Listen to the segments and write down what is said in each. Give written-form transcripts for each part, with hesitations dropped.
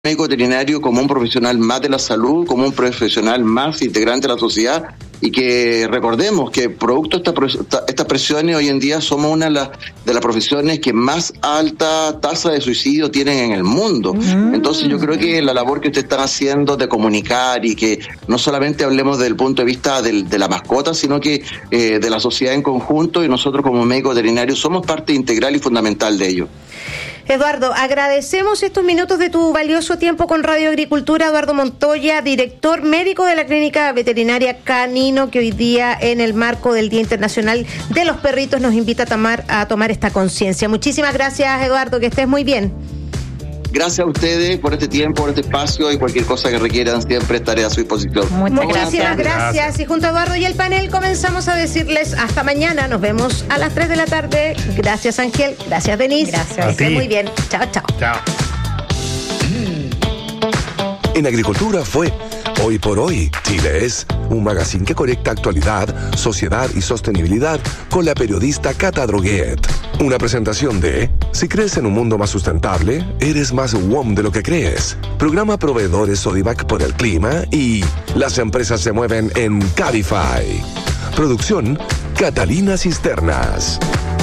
médico veterinario como un profesional más de la salud, como un profesional más integrante de la sociedad, y que recordemos que producto de estas presiones hoy en día somos una de las profesiones que más alta tasa de suicidio tienen en el mundo. Entonces yo creo que la labor que ustedes están haciendo de comunicar y que no solamente hablemos desde el punto de vista de la mascota, sino que de la sociedad en conjunto, y nosotros como médicos veterinarios somos parte integral y fundamental de ello. Eduardo, agradecemos estos minutos de tu valioso tiempo con Radio Agricultura. Eduardo Montoya, director médico de la Clínica Veterinaria Canino, que hoy día, en el marco del Día Internacional de los Perritos, nos invita a tomar esta conciencia. Muchísimas gracias, Eduardo, que estés muy bien. Gracias a ustedes por este tiempo, por este espacio, y cualquier cosa que requieran siempre estaré a su disposición. Muchísimas gracias. Y junto a Eduardo y el panel comenzamos a decirles hasta mañana. Nos vemos a las 3 de la tarde. Gracias, Ángel. Gracias, Denise. Gracias. Que estén muy bien. Chao, chao. Chao. En Agricultura fue Hoy por Hoy. Chile es un magazine que conecta actualidad, sociedad y sostenibilidad con la periodista Cata Droguet. Una presentación de Si crees en un mundo más sustentable, eres más WOM de lo que crees. Programa Proveedores Sodivac por el clima y Las empresas se mueven en Cabify. Producción Catalina Cisternas.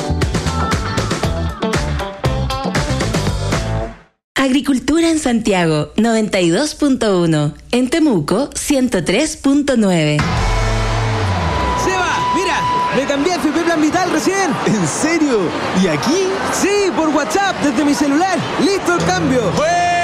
Agricultura en Santiago, 92.1. En Temuco, 103.9. ¡Seba! ¡Mira! Me cambié a FP Plan Vital recién. ¿En serio? ¿Y aquí? Sí, por WhatsApp, desde mi celular. ¡Listo el cambio! ¡Buena!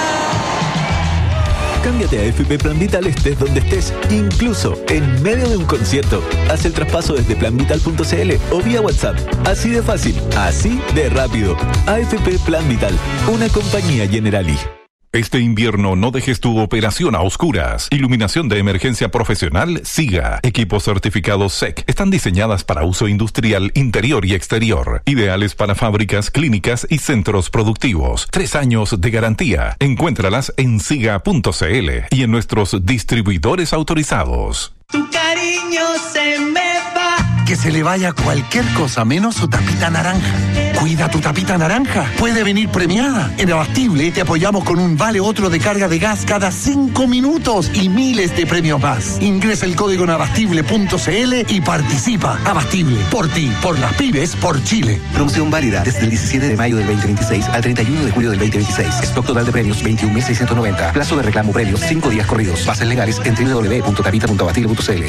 Cámbiate a FP Plan Vital estés donde estés, incluso en medio de un concierto. Haz el traspaso desde planvital.cl o vía WhatsApp. Así de fácil, así de rápido. AFP Plan Vital, una compañía Generali. Este invierno no dejes tu operación a oscuras. Iluminación de emergencia profesional SIGA. Equipos certificados SEC. Están diseñadas para uso industrial interior y exterior. Ideales para fábricas, clínicas y centros productivos. 3 años de garantía. Encuéntralas en siga.cl y en nuestros distribuidores autorizados. Tu cariño se me va. Que se le vaya cualquier cosa menos su tapita naranja. Cuida tu tapita naranja. Puede venir premiada. En Abastible te apoyamos con un vale otro de carga de gas cada 5 minutos y miles de premios más. Ingresa el código en abastible.cl y participa. Abastible, por ti, por las pymes, por Chile. Promoción válida desde el 17 de mayo del 2026 al 31 de julio del 2026. Stock total de premios 21.690. Plazo de reclamo premios 5 días corridos. Bases legales en www.tapita.abastible.cl.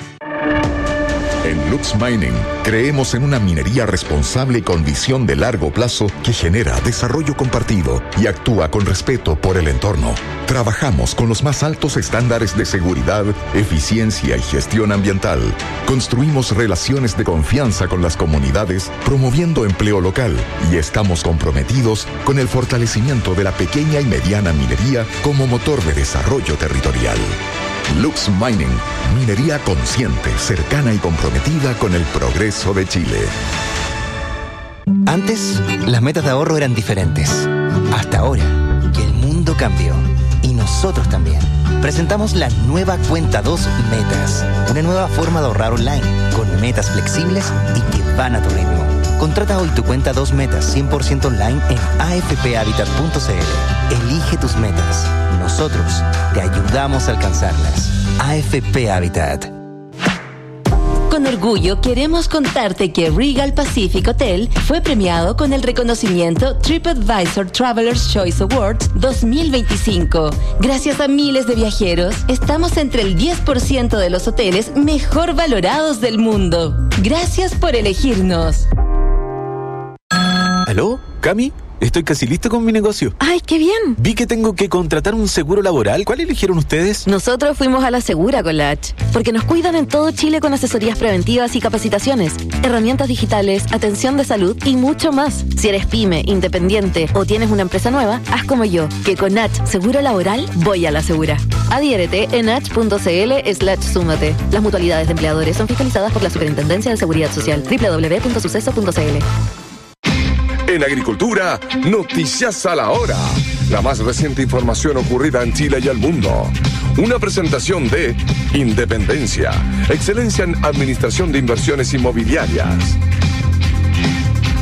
En Lux Mining creemos en una minería responsable y con visión de largo plazo que genera desarrollo compartido y actúa con respeto por el entorno. Trabajamos con los más altos estándares de seguridad, eficiencia y gestión ambiental. Construimos relaciones de confianza con las comunidades, promoviendo empleo local, y estamos comprometidos con el fortalecimiento de la pequeña y mediana minería como motor de desarrollo territorial. Lux Mining, minería consciente, cercana y comprometida con el progreso de Chile. Antes, las metas de ahorro eran diferentes. Hasta ahora, que el mundo cambió. Y nosotros también. Presentamos la nueva Cuenta 2 Metas. Una nueva forma de ahorrar online, con metas flexibles y que van a tu ritmo. Contrata hoy tu Cuenta 2 Metas 100% online en afphabitat.cl. Elige tus metas. Nosotros te ayudamos a alcanzarlas. AFP Habitat. Con orgullo queremos contarte que Regal Pacific Hotel fue premiado con el reconocimiento TripAdvisor Traveler's Choice Awards 2025. Gracias a miles de viajeros, estamos entre el 10% de los hoteles mejor valorados del mundo. Gracias por elegirnos. ¿Aló? ¿Cami? Estoy casi listo con mi negocio. ¡Ay, qué bien! Vi que tengo que contratar un seguro laboral. ¿Cuál eligieron ustedes? Nosotros fuimos a la Segura con la H, porque nos cuidan en todo Chile con asesorías preventivas y capacitaciones, herramientas digitales, atención de salud y mucho más. Si eres pyme, independiente o tienes una empresa nueva, haz como yo, que con H Seguro Laboral voy a la Segura. Adhiérete en h.cl/súmate. Las mutualidades de empleadores son fiscalizadas por la Superintendencia de Seguridad Social. www.suceso.cl. En Agricultura, noticias a la hora. La más reciente información ocurrida en Chile y el mundo. Una presentación de Independencia, excelencia en administración de inversiones inmobiliarias.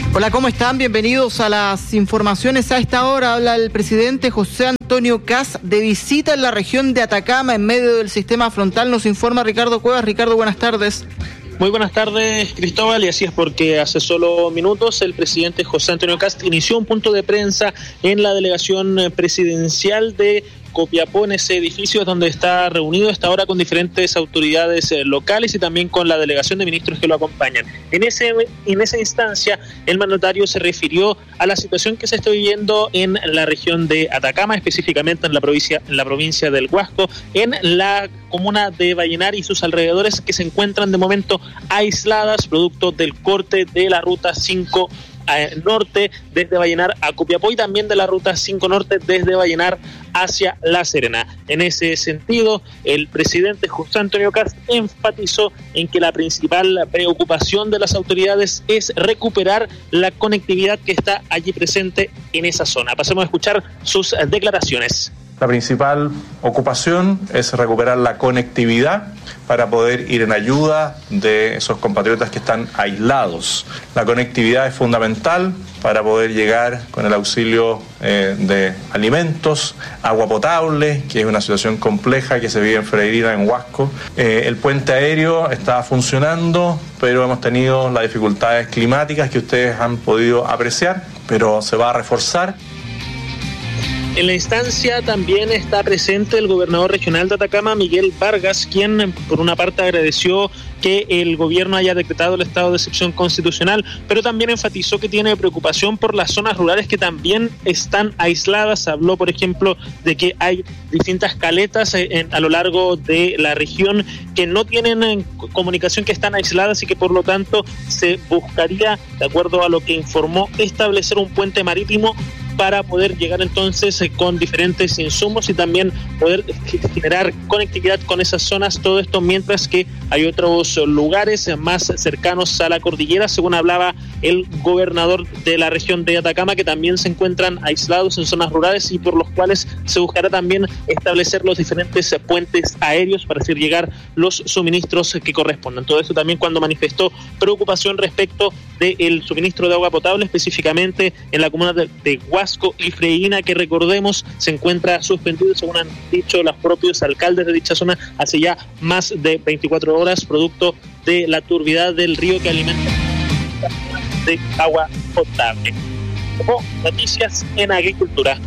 Hola, ¿cómo están? Bienvenidos a las informaciones. A esta hora habla el presidente José Antonio Kast de visita en la región de Atacama en medio del sistema frontal. Nos informa Ricardo Cuevas. Ricardo, buenas tardes. Muy buenas tardes, Cristóbal, y así es porque hace solo minutos el presidente José Antonio Kast inició un punto de prensa en la delegación presidencial de Copiapó, en ese edificio donde está reunido hasta ahora con diferentes autoridades locales y también con la delegación de ministros que lo acompañan. En esa instancia, el mandatario se refirió a la situación que se está viviendo en la región de Atacama, específicamente en la provincia del Huasco, en la comuna de Vallenar y sus alrededores, que se encuentran de momento aisladas producto del corte de la ruta 5 norte desde Vallenar a Copiapó y también de la ruta 5 norte desde Vallenar hacia La Serena. En ese sentido, el presidente José Antonio Kast enfatizó en que la principal preocupación de las autoridades es recuperar la conectividad que está allí presente en esa zona. Pasemos a escuchar sus declaraciones. La principal ocupación es recuperar la conectividad para poder ir en ayuda de esos compatriotas que están aislados. La conectividad es fundamental para poder llegar con el auxilio de alimentos, agua potable, que es una situación compleja que se vive en Freirina, en Huasco. El puente aéreo está funcionando, pero hemos tenido las dificultades climáticas que ustedes han podido apreciar, pero se va a reforzar. En la instancia también está presente el gobernador regional de Atacama, Miguel Vargas, quien por una parte agradeció que el gobierno haya decretado el estado de excepción constitucional, pero también enfatizó que tiene preocupación por las zonas rurales que también están aisladas. Habló, por ejemplo, de que hay distintas caletas a lo largo de la región que no tienen comunicación, que están aisladas y que por lo tanto se buscaría, de acuerdo a lo que informó, establecer un puente marítimo para poder llegar entonces con diferentes insumos y también poder generar conectividad con esas zonas, todo esto mientras que hay otros lugares más cercanos a la cordillera, según hablaba el gobernador de la región de Atacama, que también se encuentran aislados en zonas rurales y por los cuales se buscará también establecer los diferentes puentes aéreos para hacer llegar los suministros que correspondan. Todo esto también cuando manifestó preocupación respecto del suministro de agua potable, específicamente en la comuna de Huasco y Freirina, que recordemos se encuentra suspendido, según han dicho los propios alcaldes de dicha zona, hace ya más de 24 horas, producto de la turbidez del río que alimenta de agua potable. Como noticias en agricultura.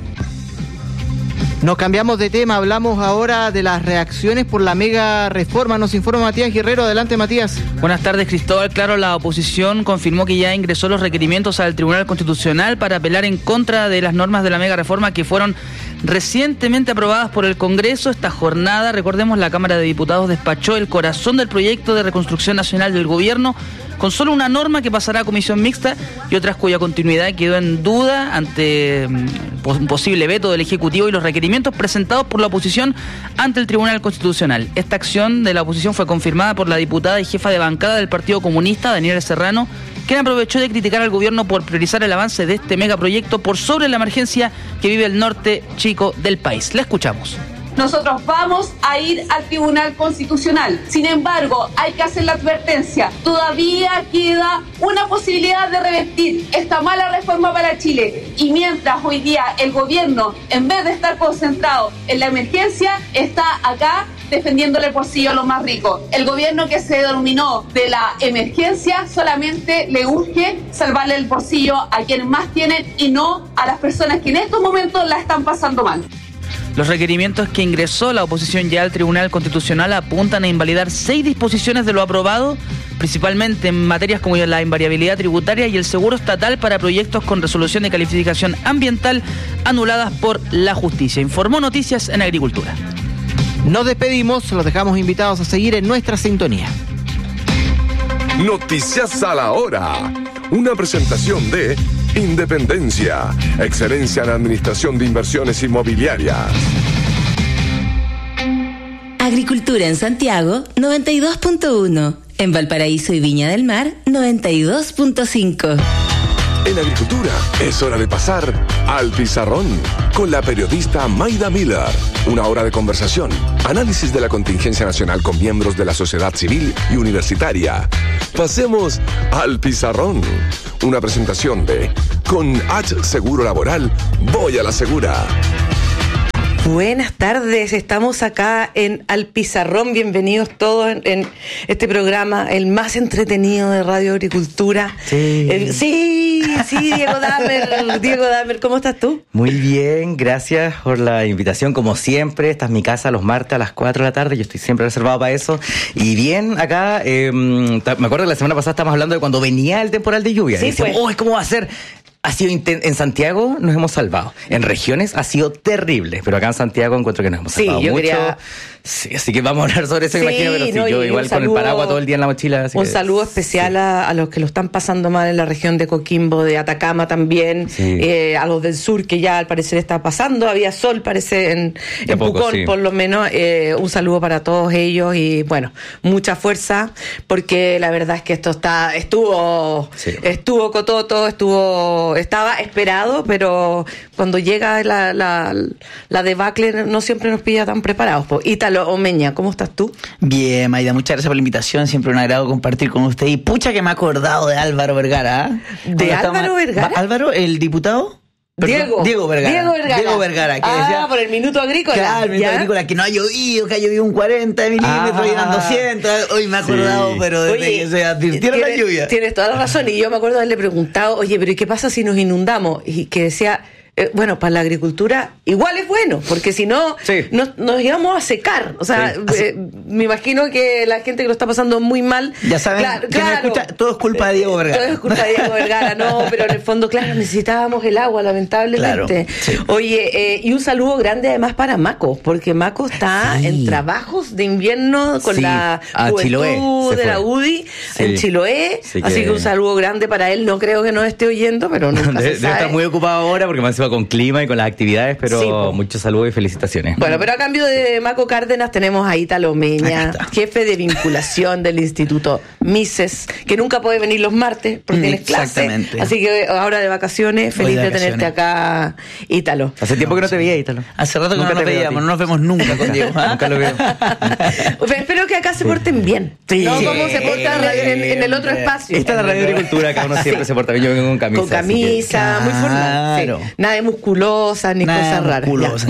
Nos cambiamos de tema, hablamos ahora de las reacciones por la mega reforma. Nos informa Matías Guerrero. Adelante, Matías. Buenas tardes, Cristóbal. Claro, la oposición confirmó que ya ingresó los requerimientos al Tribunal Constitucional para apelar en contra de las normas de la mega reforma que fueron recientemente aprobadas por el Congreso. Esta jornada, recordemos, la Cámara de Diputados despachó el corazón del proyecto de reconstrucción nacional del gobierno con solo una norma que pasará a comisión mixta y otras cuya continuidad quedó en duda ante un posible veto del Ejecutivo y los requerimientos presentados por la oposición ante el Tribunal Constitucional. Esta acción de la oposición fue confirmada por la diputada y jefa de bancada del Partido Comunista, Daniela Serrano, quien aprovechó de criticar al gobierno por priorizar el avance de este megaproyecto por sobre la emergencia que vive el norte chico del país. La escuchamos. Nosotros vamos a ir al Tribunal Constitucional. Sin embargo, hay que hacer la advertencia. Todavía queda una posibilidad de revertir esta mala reforma para Chile. Y mientras hoy día el gobierno, en vez de estar concentrado en la emergencia, está acá defendiéndole el bolsillo a los más ricos. El gobierno que se denominó de la emergencia solamente le urge salvarle el bolsillo a quienes más tienen y no a las personas que en estos momentos la están pasando mal. Los requerimientos que ingresó la oposición ya al Tribunal Constitucional apuntan a invalidar 6 disposiciones de lo aprobado, principalmente en materias como la invariabilidad tributaria y el seguro estatal para proyectos con resolución de calificación ambiental anuladas por la justicia. Informó Noticias en Agricultura. Nos despedimos, los dejamos invitados a seguir en nuestra sintonía. Noticias a la hora. Una presentación de Independencia, excelencia en administración de inversiones inmobiliarias. Agricultura en Santiago, 92.1. En Valparaíso y Viña del Mar, 92.5. En Agricultura es hora de pasar al pizarrón con la periodista Maida Miller. Una hora de conversación, análisis de la contingencia nacional con miembros de la sociedad civil y universitaria. Pasemos al pizarrón. Una presentación de Con H Seguro Laboral, voy a la segura. Buenas tardes, estamos acá en Al Pizarrón, bienvenidos todos en este programa, el más entretenido de Radio Agricultura. Sí, Diego Damer, ¿cómo estás tú? Muy bien, gracias por la invitación, como siempre. Esta es mi casa los martes a las 4 de la tarde, yo estoy siempre reservado para eso. Y bien, acá, me acuerdo que la semana pasada estábamos hablando de cuando venía el temporal de lluvia. Sí, decíamos, ¿cómo va a ser? Ha sido en Santiago nos hemos salvado. En regiones ha sido terrible, pero acá en Santiago encuentro que nos hemos salvado mucho. Sí, así que vamos a hablar sobre eso, imagino, pero no, yo igual con el paraguas todo el día en la mochila. Un saludo especial a los que lo están pasando mal en la región de Coquimbo, de Atacama también, a los del sur que ya al parecer está pasando. Había sol, parece, en Pucón, por lo menos. Un saludo para todos ellos y bueno, mucha fuerza, porque la verdad es que esto estuvo cototo, estaba esperado, pero cuando llega la debacle no siempre nos pilla tan preparados. Ítalo Omeña, ¿cómo estás tú? Bien, Maida, muchas gracias por la invitación, siempre un agrado compartir con usted. Y pucha que me he acordado de Álvaro Vergara. ¿De Álvaro Vergara? Álvaro, el diputado. Diego Vergara. Que decía, por el minuto agrícola. Claro, el minuto agrícola, que no ha llovido, que ha llovido un 40 milímetros y eran 200. Hoy me he acordado, pero desde que se advirtieron la lluvia. Tienes toda la razón, y yo me acuerdo de haberle preguntado, oye, pero ¿y qué pasa si nos inundamos? Y que decía, bueno, para la agricultura igual es bueno, porque si no, nos íbamos a secar. O sea, me imagino que la gente que lo está pasando muy mal... Ya saben, todo es culpa de Diego Vergara. Todo es culpa de Diego Vergara, no, pero en el fondo, claro, necesitábamos el agua, lamentablemente. Claro, Oye, y un saludo grande además para Maco, porque Maco está en trabajos de invierno con la juventud de la UDI en Chiloé, así que un saludo grande para él. No creo que nos esté oyendo, pero nunca se sabe. Debe estar muy ocupado ahora, porque más con clima y con las actividades, pero muchos saludos y felicitaciones. Bueno, pero a cambio de Maco Cárdenas tenemos a Ítalo Omeña, jefe de vinculación del Instituto Mises, que nunca puede venir los martes porque tienes clase. Así que ahora de vacaciones, feliz de tenerte acá, Ítalo. Hace tiempo que no te veía, Ítalo. Hace rato que no nos veíamos, no nos vemos nunca con Diego. Nunca lo veo. Espero que acá se porten bien. No como se portan en el otro espacio. Esta es la Radio Agricultura, acá uno siempre se porta bien. Yo vengo con camisa. Con camisa, muy formal. Nada de musculosa ni cosas raras.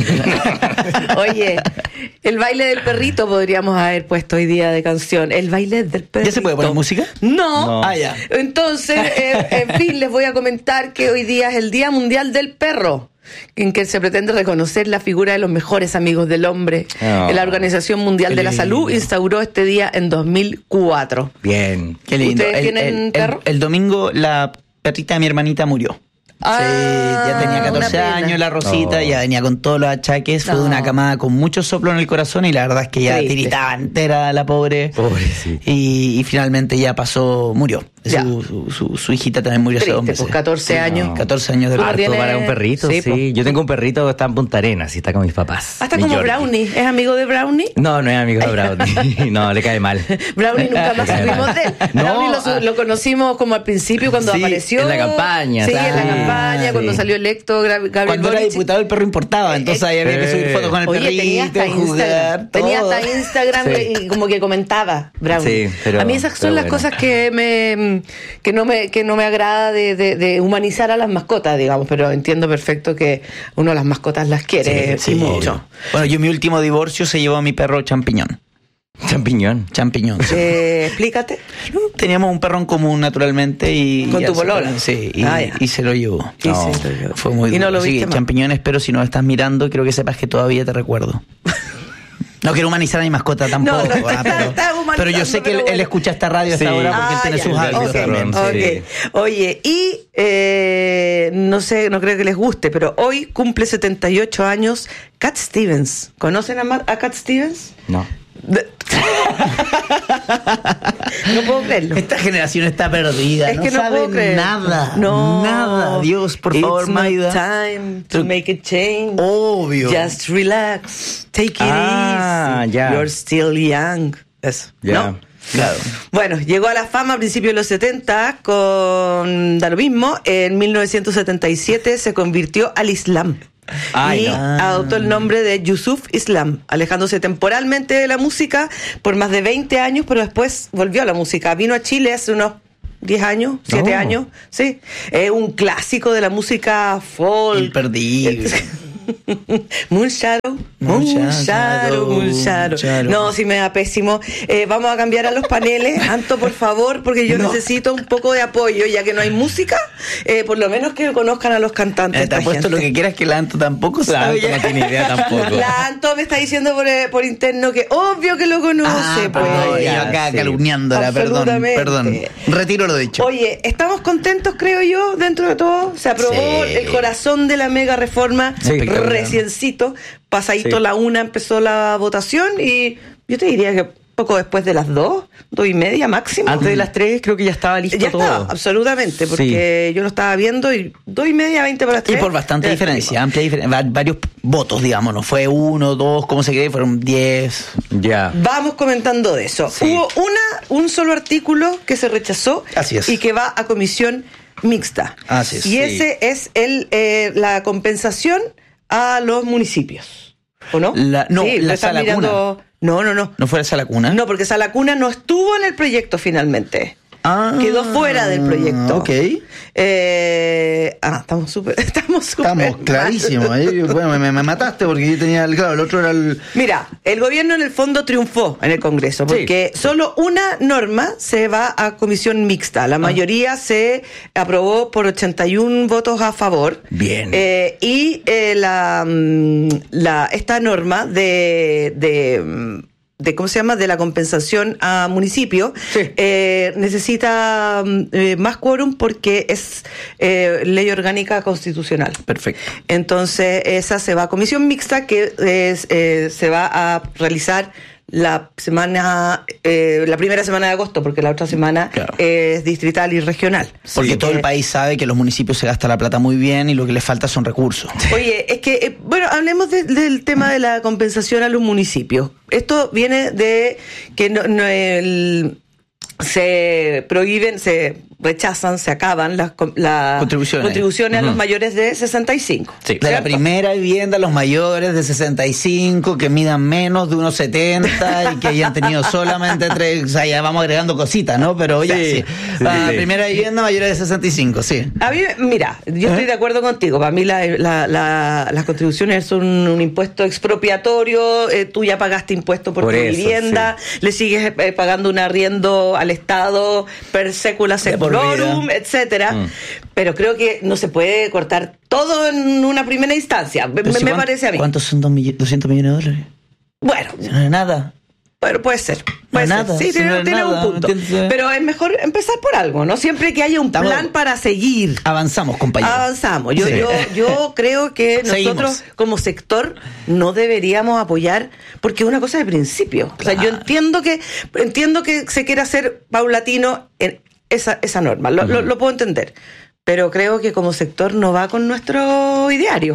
Oye, el baile del perrito podríamos haber puesto hoy día de canción. El baile del perrito. ¿Ya se puede poner música? No. Ya. Entonces, en fin, les voy a comentar que hoy día es el Día Mundial del Perro, en que se pretende reconocer la figura de los mejores amigos del hombre. La Organización Mundial de la Salud instauró este día en 2004. Bien. Qué lindo. ¿Ustedes tienen perro? El domingo la perrita de mi hermanita murió. Ya tenía 14 años la Rosita, ya venía con todos los achaques, fue de una camada con mucho soplo en el corazón y la verdad es que ya tiritaba entera la pobre. Y finalmente ya murió. Su hijita también murió hace 2 meses. 14 años. 14 años de harto para un perrito, sí. Yo tengo un perrito que está en Punta Arenas y está con mis papás. Hasta como Yorkie. Brownie. ¿Es amigo de Brownie? No es amigo de Brownie. No, le cae mal. Brownie nunca más supimos de él. Brownie lo conocimos como al principio cuando apareció. En la campaña. Sí, en la campaña, cuando salió electo Gabriel Cuando Boric. Era diputado el perro importaba, entonces ahí había que subir fotos con el perrito, jugar, todo. Tenía hasta Instagram y como que comentaba Brownie. A mí esas son las cosas que no me agrada de humanizar a las mascotas, digamos, pero entiendo perfecto que uno las mascotas las quiere mucho. Bueno, yo mi último divorcio se llevó a mi perro Champiñón. Champiñón. Explícate. Teníamos un perro en común, naturalmente. Y ¿con tu polola? Sí, y se lo llevó. Fue muy duro. ¿Y no lo viste más? Champiñón, espero si nos estás mirando, quiero que sepas que todavía te recuerdo. No quiero humanizar a mi mascota tampoco, pero yo sé que él escucha esta radio hasta ahora porque él tiene sus hábitos. Oye, y no sé, no creo que les guste, pero hoy cumple 78 años Cat Stevens. ¿Conocen a Cat Stevens? No. No puedo creerlo. Esta generación está perdida. Es que no puedo creer. Nada. Nada. Dios, por favor, Maida. It's time to make a change. Obvio. Just relax. Take it easy. You're still young. Eso. ¿No? Claro. Bueno, llegó a la fama a principios de los 70 con Da lo mismo. En 1977 se convirtió al Islam. Adoptó el nombre de Yusuf Islam, alejándose temporalmente de la música por más de 20 años, pero después volvió a la música. Vino a Chile hace unos 10 años, 7 años, sí. Es un clásico de la música folk. Imperdible. Moonshadow. No, sí me da pésimo. Vamos a cambiar a los paneles, Anto, por favor, porque yo necesito un poco de apoyo, ya que no hay música, por lo menos que conozcan a los cantantes. Te apuesto lo que quieras, que la Anto tampoco sabe. No tiene idea tampoco. La Anto me está diciendo por interno que obvio que lo conoce. Yo acá calumniándola, perdón. Retiro lo dicho. Oye, estamos contentos, creo yo, dentro de todo. Se aprobó el corazón de la mega reforma. Reciencito, pasadito la 1 empezó la votación y yo te diría que poco después de las 2:30 máximo. Antes de las 3 creo que ya estaba listo todo. Estaba, absolutamente, porque yo lo estaba viendo y 2:30, 20 para las 3. Y por bastante diferencia, amplia diferencia, varios votos, digamos, no fue 1, 2, ¿cómo se cree? Fueron 10. Ya. Vamos comentando de eso. Hubo un solo artículo que se rechazó. Así es. Y que va a comisión mixta. Así es. Y ese es la compensación a los municipios, ¿o no? La sala cuna. No. ¿No fue la sala cuna? No, porque sala cuna no estuvo en el proyecto finalmente. Quedó fuera del proyecto. Ok. Estamos clarísimos. Bueno, me mataste porque yo tenía el otro era el... Mira, el gobierno en el fondo triunfó en el Congreso porque solo una norma se va a comisión mixta. La mayoría se aprobó por 81 votos a favor. Bien. Y esta norma de ¿cómo se llama? De la compensación a municipios, necesita más quórum porque es ley orgánica constitucional. Perfecto. Entonces, esa se va a comisión mixta que se va a realizar la primera semana de agosto, porque la otra semana es distrital y regional. Porque todo el país sabe que los municipios se gasta la plata muy bien y lo que les falta son recursos. Oye, es que, hablemos del tema de la compensación a los municipios. Esto viene de que se prohíben, se rechazan, se acaban las contribuciones a los mayores de 65. Sí, de la primera vivienda a los mayores de 65 que midan menos de 1,70 y que hayan tenido solamente 3, o sea, ya vamos agregando cositas, ¿no? Pero ya la primera vivienda mayores de 65, sí. A mí, mira, yo estoy de acuerdo contigo. Para mí las contribuciones son un impuesto expropiatorio. Tú ya pagaste impuesto por tu vivienda, le sigues pagando un arriendo al Estado per secula seculorum, etcétera. Pero creo que no se puede cortar todo en una primera instancia. Me parece a mí. ¿Cuántos son 200 millones de dólares? Bueno. No es nada. Bueno, puede ser. Nada, sí, tiene un punto. Pero es mejor empezar por algo, ¿no? Siempre que haya un plan para seguir. Avanzamos, compañeros. Avanzamos. Yo creo que nosotros como sector no deberíamos apoyar, porque es una cosa de principio. O sea, yo entiendo que se quiere hacer paulatino en esa norma. Lo puedo entender. Pero creo que como sector no va con nuestro ideario.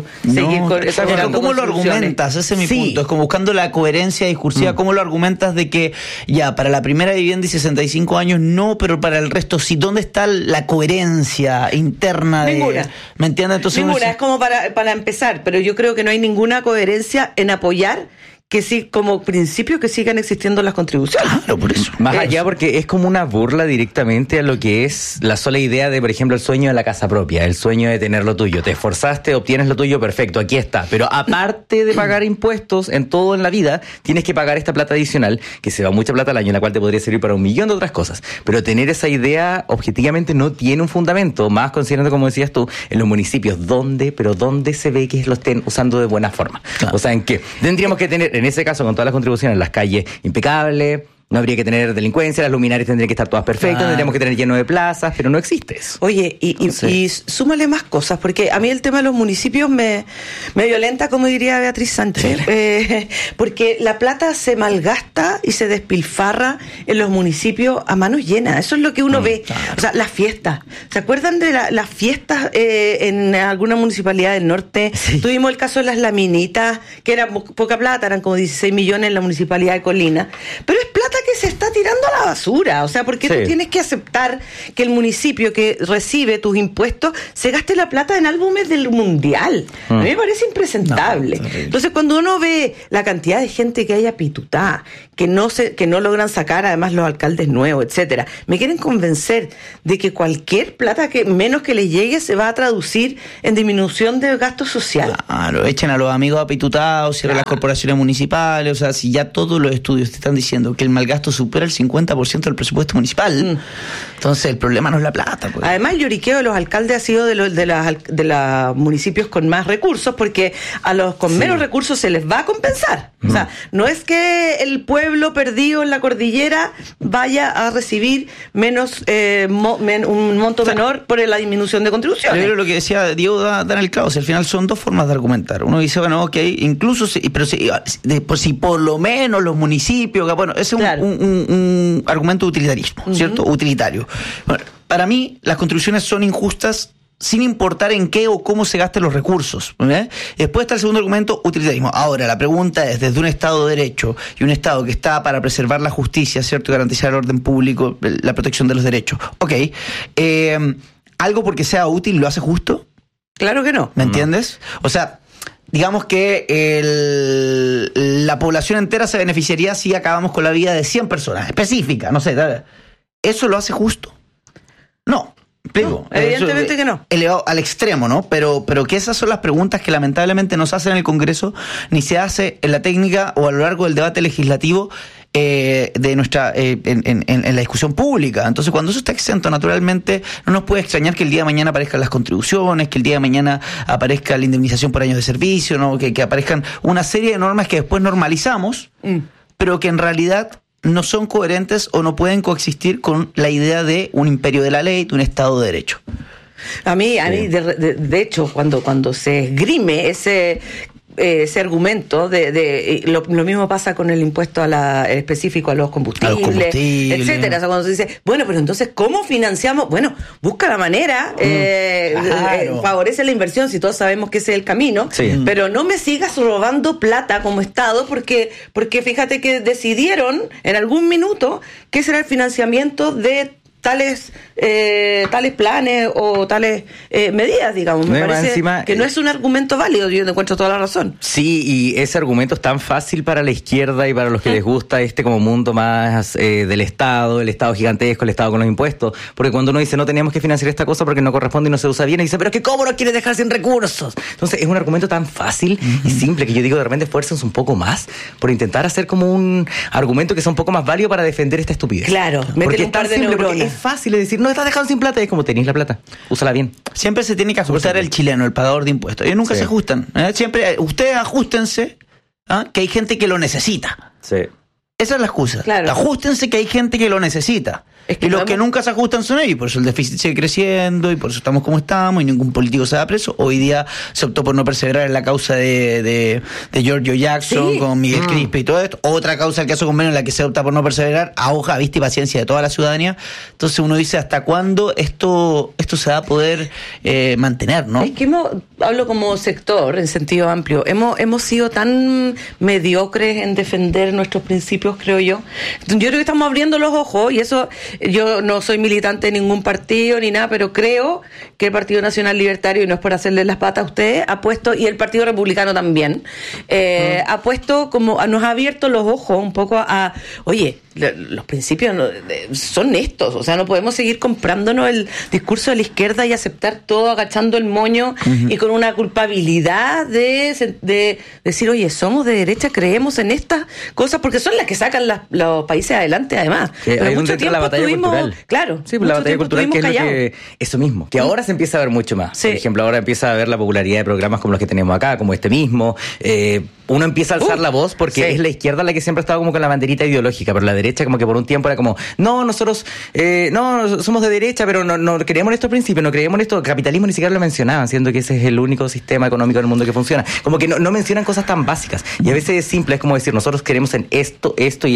¿Cómo lo argumentas? Ese es mi punto. Es como buscando la coherencia discursiva. ¿Cómo lo argumentas de que ya para la primera vivienda y 65 años no, pero para el resto sí? ¿Dónde está la coherencia interna? Ninguna. ¿Me entiendes? Entonces, ninguna. Es como para empezar, pero yo creo que no hay ninguna coherencia en apoyar que sí, como principio, que sigan existiendo las contribuciones. Claro, por eso. Más allá, porque es como una burla directamente a lo que es la sola idea de, por ejemplo, el sueño de la casa propia, el sueño de tener lo tuyo. Te esforzaste, obtienes lo tuyo, perfecto, aquí está. Pero aparte de pagar impuestos en todo en la vida, tienes que pagar esta plata adicional, que se va mucha plata al año, en la cual te podría servir para 1.000.000 de otras cosas. Pero tener esa idea, objetivamente, no tiene un fundamento, más considerando, como decías tú, en los municipios, ¿dónde se ve que lo estén usando de buena forma? Claro. O sea, ¿en qué? Tendríamos que tener, en ese caso, con todas las contribuciones, las calles impecables, no habría que tener delincuencia, las luminarias tendrían que estar todas perfectas, tendríamos que tener lleno de plazas, pero no existe eso. Oye, y súmale más cosas, porque a mí el tema de los municipios me violenta, como diría Beatriz Sánchez, porque la plata se malgasta y se despilfarra en los municipios a manos llenas. Eso es lo que uno ve. Claro. O sea, las fiestas. ¿Se acuerdan de las fiestas en alguna municipalidad del norte? Sí. Tuvimos el caso de las laminitas, que era poca plata, eran como 16 millones en la municipalidad de Colina. Pero es plata que se está tirando a la basura. O sea, porque tú tienes que aceptar que el municipio que recibe tus impuestos se gaste la plata en álbumes del mundial. A mí me parece impresentable. Entonces, cuando uno ve la cantidad de gente que hay apitutada, que no logran sacar, además los alcaldes nuevos, etcétera, me quieren convencer de que cualquier plata que menos que les llegue se va a traducir en disminución de gasto social. Claro, echen a los amigos apitutados, cierren las corporaciones municipales. O sea, si ya todos los estudios te están diciendo que el malgasto supera el 50% del presupuesto municipal, entonces el problema no es la plata. Pues. Además, el lloriqueo de los alcaldes ha sido de los municipios con más recursos, porque a los con menos recursos se les va a compensar. O sea, no es que el pueblo perdido en la cordillera vaya a recibir menos un monto menor por la disminución de contribuciones. Yo creo lo que decía Diego da en el clavo. Si al final son dos formas de argumentar. Uno dice, bueno, ok, incluso si por lo menos los municipios, bueno, ese es un argumento de utilitarismo, ¿cierto? Utilitario. Bueno, para mí, las contribuciones son injustas sin importar en qué o cómo se gasten los recursos. Después está el segundo argumento, utilitarismo. Ahora, la pregunta es, desde un Estado de Derecho y un Estado que está para preservar la justicia, ¿cierto? Y garantizar el orden público, la protección de los derechos. Ok. ¿Algo porque sea útil lo hace justo? Claro que no. ¿Me entiendes? O sea, digamos que la población entera se beneficiaría si acabamos con la vida de 100 personas, específica, no sé. ¿Eso lo hace justo? No. No, evidentemente que no. Elevado al extremo, ¿no? Pero que esas son las preguntas que lamentablemente no se hacen en el Congreso, ni se hace en la técnica o a lo largo del debate legislativo de nuestra en la discusión pública. Entonces, cuando eso está exento, naturalmente no nos puede extrañar que el día de mañana aparezcan las contribuciones, que el día de mañana aparezca la indemnización por años de servicio, ¿no? Que aparezcan una serie de normas que después normalizamos, pero que en realidad no son coherentes o no pueden coexistir con la idea de un imperio de la ley, de un Estado de Derecho. A mí de hecho, cuando se esgrime ese argumento lo mismo pasa con el impuesto específico a los combustibles, etcétera. O sea, cuando se dice, bueno, pero entonces ¿cómo financiamos? Bueno, busca la manera, favorece la inversión, si todos sabemos que ese es el camino, pero no me sigas robando plata como Estado, porque fíjate que decidieron en algún minuto que ese era el financiamiento de tales planes o tales medidas, digamos. Me parece que no es un argumento válido. Yo encuentro toda la razón. Sí, y ese argumento es tan fácil para la izquierda y para los que les gusta como mundo más del Estado, el Estado gigantesco, el Estado con los impuestos, porque cuando uno dice no teníamos que financiar esta cosa porque no corresponde y no se usa bien, y dice, pero es que ¿cómo nos quieres dejar sin recursos? Entonces es un argumento tan fácil y simple que yo digo, de repente esfuércense un poco más por intentar hacer como un argumento que sea un poco más válido para defender esta estupidez. Claro, porque es tan simple, porque es fácil de decir, no estás dejando sin plata, es como tenéis la plata, úsala bien. Siempre se tiene que ajustar el chileno, el pagador de impuestos. Ellos nunca se ajustan. Siempre, ustedes ajustense, que hay gente que lo necesita. Sí. Esa es la excusa. Claro. Ajustense que hay gente que lo necesita. Y los que nunca se ajustan son ellos, por eso el déficit sigue creciendo y por eso estamos como estamos y ningún político se da preso. Hoy día se optó por no perseverar en la causa de Giorgio Jackson con Miguel Crispe y todo esto. Otra causa, el caso convenio, en la que se opta por no perseverar, a hoja, vista y paciencia de toda la ciudadanía. Entonces uno dice, ¿hasta cuándo esto se va a poder mantener, no? Es que hablo como sector, en sentido amplio, hemos sido tan mediocres en defender nuestros principios, creo yo. Yo creo que estamos abriendo los ojos y eso... Yo no soy militante de ningún partido ni nada, pero creo que el Partido Nacional Libertario, y no es por hacerle las patas a ustedes, ha puesto, y el Partido Republicano también, ha puesto nos ha abierto los ojos un poco a, oye, los principios son estos, o sea, no podemos seguir comprándonos el discurso de la izquierda y aceptar todo agachando el moño y con una culpabilidad de decir, oye, somos de derecha, creemos en estas cosas, porque son las que sacan los países adelante, además. Pero mucho tiempo la batalla cultural. Claro. Sí, la batalla cultural, que es eso mismo, que ahora se empieza a ver mucho más. Sí. Por ejemplo, ahora empieza a ver la popularidad de programas como los que tenemos acá, como este mismo. Uno empieza a alzar la voz porque es la izquierda la que siempre ha estado como con la banderita ideológica, pero la derecha como que por un tiempo era como, no, nosotros no somos de derecha, pero no creemos en estos principios, no creemos en esto. Capitalismo ni siquiera lo mencionaban, siendo que ese es el único sistema económico del mundo que funciona. Como que no mencionan cosas tan básicas. Y a veces es simple, es como decir, nosotros creemos en esto y estas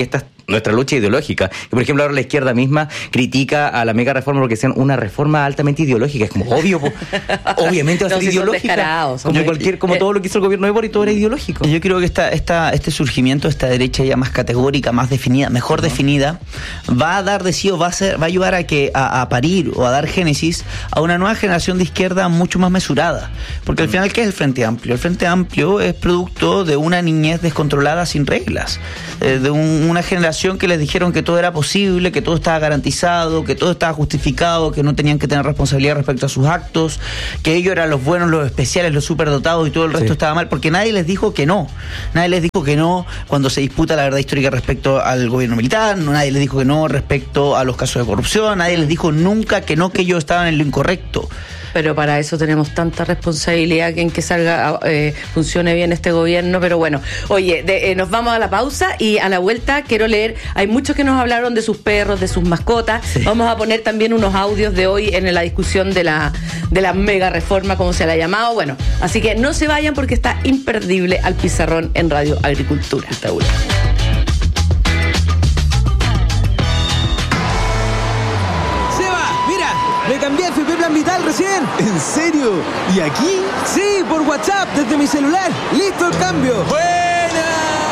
nuestra lucha ideológica. Y por ejemplo, ahora la izquierda misma critica a la mega reforma porque sean una reforma altamente ideológica. Es como obvio, obviamente va a ser ideológica. Como todo lo que hizo el gobierno de Boric, todo era ideológico. Yo creo que este surgimiento, esta derecha ya más categórica, más definida, mejor definida, va a dar de sí o va a ayudar a parir o a dar génesis a una nueva generación de izquierda mucho más mesurada. Porque al final, ¿qué es el Frente Amplio? El Frente Amplio es producto de una niñez descontrolada sin reglas, de una generación que les dijeron que todo era posible, que todo estaba garantizado, que todo estaba justificado, que no tenían que tener responsabilidad respecto a sus actos, que ellos eran los buenos, los especiales, los superdotados y todo el resto estaba mal, porque nadie les dijo que no. Nadie les dijo que no cuando se disputa la verdad histórica respecto al gobierno militar, nadie les dijo que no respecto a los casos de corrupción, nadie les dijo nunca que no, que ellos estaban en lo incorrecto. Pero para eso tenemos tanta responsabilidad en que salga, funcione bien este gobierno. Pero bueno, oye, nos vamos a la pausa y a la vuelta quiero leer, hay muchos que nos hablaron de sus perros, de sus mascotas. Sí. Vamos a poner también unos audios de hoy en la discusión de la mega reforma, como se la ha llamado. Bueno, así que no se vayan porque está imperdible Al Pizarrón en Radio Agricultura. Me cambié a FP Plan Vital recién. ¿En serio? ¿Y aquí? Sí, por WhatsApp, desde mi celular. ¡Listo el cambio! ¡Buena!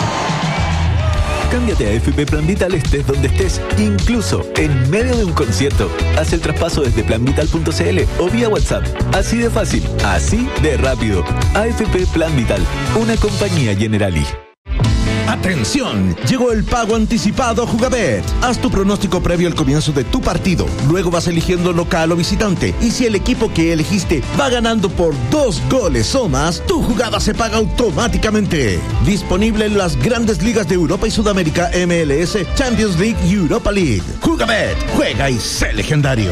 Cámbiate a FP Plan Vital estés donde estés, incluso en medio de un concierto. Haz el traspaso desde planvital.cl o vía WhatsApp. Así de fácil, así de rápido. AFP Plan Vital, una compañía Generali. ¡Atención! Llegó el pago anticipado a Jugabet. Haz tu pronóstico previo al comienzo de tu partido. Luego vas eligiendo local o visitante. Y si el equipo que elegiste va ganando por 2 goles o más, tu jugada se paga automáticamente. Disponible en las grandes ligas de Europa y Sudamérica, MLS, Champions League y Europa League. Jugabet. Juega y sé legendario.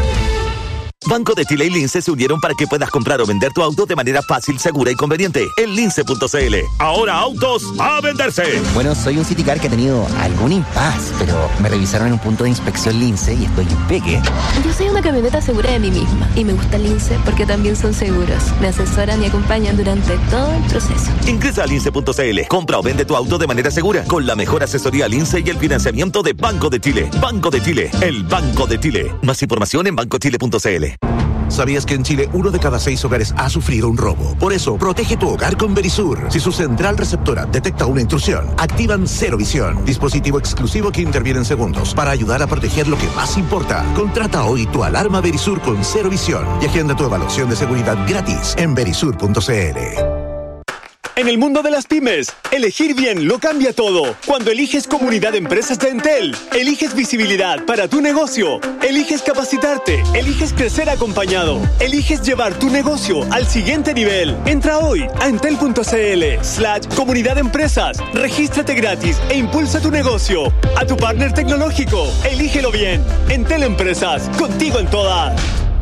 Banco de Chile y Lince se unieron para que puedas comprar o vender tu auto de manera fácil, segura y conveniente. En lince.cl. Ahora autos a venderse. Bueno, soy un Citicar que ha tenido algún impas, pero me revisaron en un punto de inspección Lince y estoy impeque. Yo soy una camioneta segura de mí misma y me gusta Lince porque también son seguros. Me asesoran y acompañan durante todo el proceso. Ingresa a lince.cl. Compra o vende tu auto de manera segura con la mejor asesoría Lince y el financiamiento de Banco de Chile. Banco de Chile, el Banco de Chile. Más información en bancochile.cl. ¿Sabías que en Chile 1 de cada 6 hogares ha sufrido un robo? Por eso, protege tu hogar con Verisur. Si su central receptora detecta una intrusión, activan Cero Visión, dispositivo exclusivo que interviene en segundos para ayudar a proteger lo que más importa. Contrata hoy tu alarma Verisur con Cero Visión y agenda tu evaluación de seguridad gratis en verisur.cl. En el mundo de las pymes, elegir bien lo cambia todo. Cuando eliges Comunidad de Empresas de Entel, eliges visibilidad para tu negocio, eliges capacitarte, eliges crecer acompañado, eliges llevar tu negocio al siguiente nivel. Entra hoy a entel.cl/Comunidad de Empresas, regístrate gratis e impulsa tu negocio. A tu partner tecnológico, elígelo bien. Entel Empresas, contigo en todas.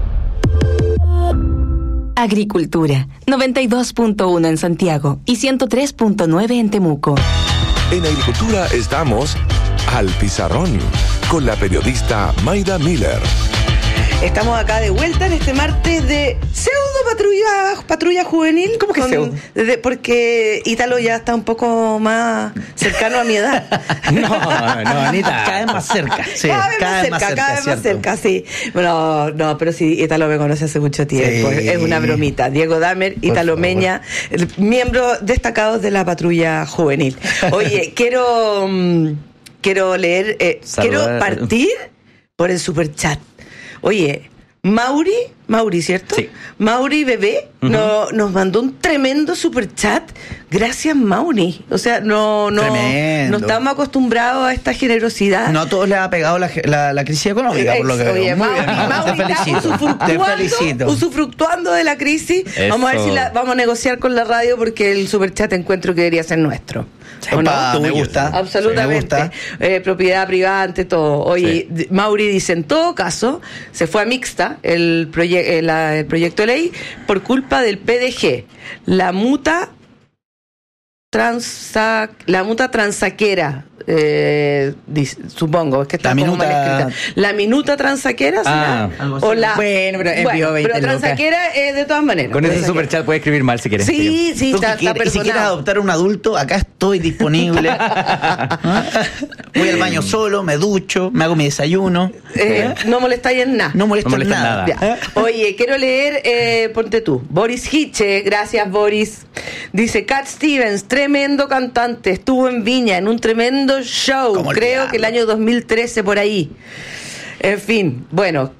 Agricultura, 92.1 en Santiago y 103.9 en Temuco. En Agricultura estamos Al Pizarrón con la periodista Mayda Miller. Estamos acá de vuelta en este martes de patrulla juvenil. ¿Cómo que pseudo? Porque Ítalo ya está un poco más cercano a mi edad. No, Anita, cada vez más cerca. Sí, cada vez más cerca, sí. Bueno, no, pero sí, Ítalo me conoce hace mucho tiempo. Sí. Es una bromita. Diego Damer, Ítalo Meña, miembros destacados de la patrulla juvenil. Oye, quiero leer, quiero partir por el superchat. Oye, Mauri, ¿cierto? Sí. Mauri Bebé nos mandó un tremendo superchat. Gracias, Mauri. O sea, no estamos acostumbrados a esta generosidad. No a todos les ha pegado la crisis económica, por lo que veo. Muy bien, te felicito. Usufructuando de la crisis. Eso. Vamos a ver si vamos a negociar con la radio porque el superchat encuentro que debería ser nuestro. Opa, me gusta. Absolutamente. Me gusta. Propiedad privada ante todo. Oye, sí. Mauri dice, en todo caso, se fue a mixta el proyecto de ley por culpa del PDG. La muta transaquera. Supongo, es que está como mal escrita. La minuta transaquera, ¿será? O la, bueno, pero envió 20 pero transaquera de todas maneras. Con ese superchat puede escribir mal si quieres. Sí, está y si quieres adoptar un adulto, acá estoy disponible. Voy al baño solo, me ducho, me hago mi desayuno. No molestáis en nada. No molesto en nada. Oye, quiero leer, ponte tú. Boris Hiche, gracias Boris. Dice, Cat Stevens, tremendo cantante, estuvo en Viña en un tremendo show, creo que el año 2013 por ahí. En fin, bueno,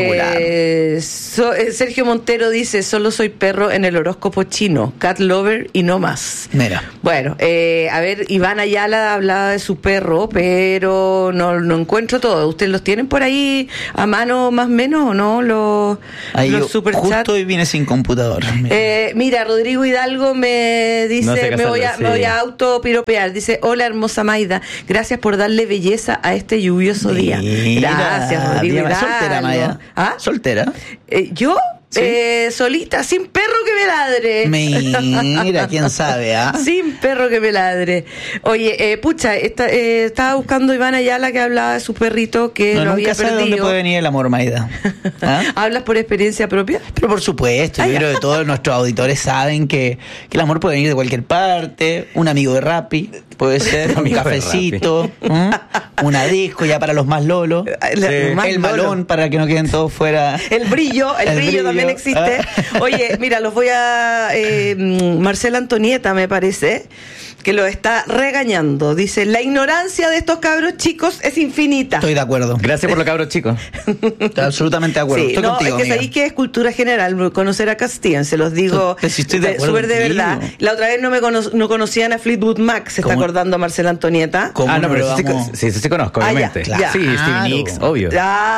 Sergio Montero dice, solo soy perro en el horóscopo chino, cat lover y no más. Mira. Bueno, a ver, Iván Ayala hablaba de su perro, pero no encuentro todo. ¿Ustedes los tienen por ahí a mano más o menos o no? Los superchats. Justo hoy vine sin computador. Mira, Rodrigo Hidalgo me dice, me voy a autopiropear. Dice, hola hermosa Maida, gracias por darle belleza a este lluvioso día. Gracias, Rodrigo Hidalgo. Soltera, Maida. ¿Ah? ¿Soltera? ¿Yo? ¿Sí? Solita, sin perro que me ladre. Mira, quién sabe, ¿ah? Sin perro que me ladre. Oye, estaba buscando Iván Ayala que hablaba de su perrito que lo había perdido. ¿De dónde puede venir el amor, Maida? ¿Ah? ¿Hablas por experiencia propia? Pero por supuesto, yo creo que todos nuestros auditores saben que el amor puede venir de cualquier parte. Un amigo de Rappi, puede ser un cafecito, una disco ya para los más lolos, el balón para que no queden todos fuera. El brillo también existe. Oye, mira, los voy a... Marcela Antonieta, me parece, que lo está regañando. Dice, la ignorancia de estos cabros chicos es infinita. Estoy de acuerdo. Gracias por los cabros chicos. Estoy absolutamente de acuerdo. Sí, estoy contigo, es que sabéis que es cultura general conocer a Castillan, se los digo súper de verdad. La otra vez no conocían a Fleetwood Mac, se está acordando Marcela Antonieta. No, pero sí conozco, obviamente. Ya. Sí, Stevie Nicks, obvio.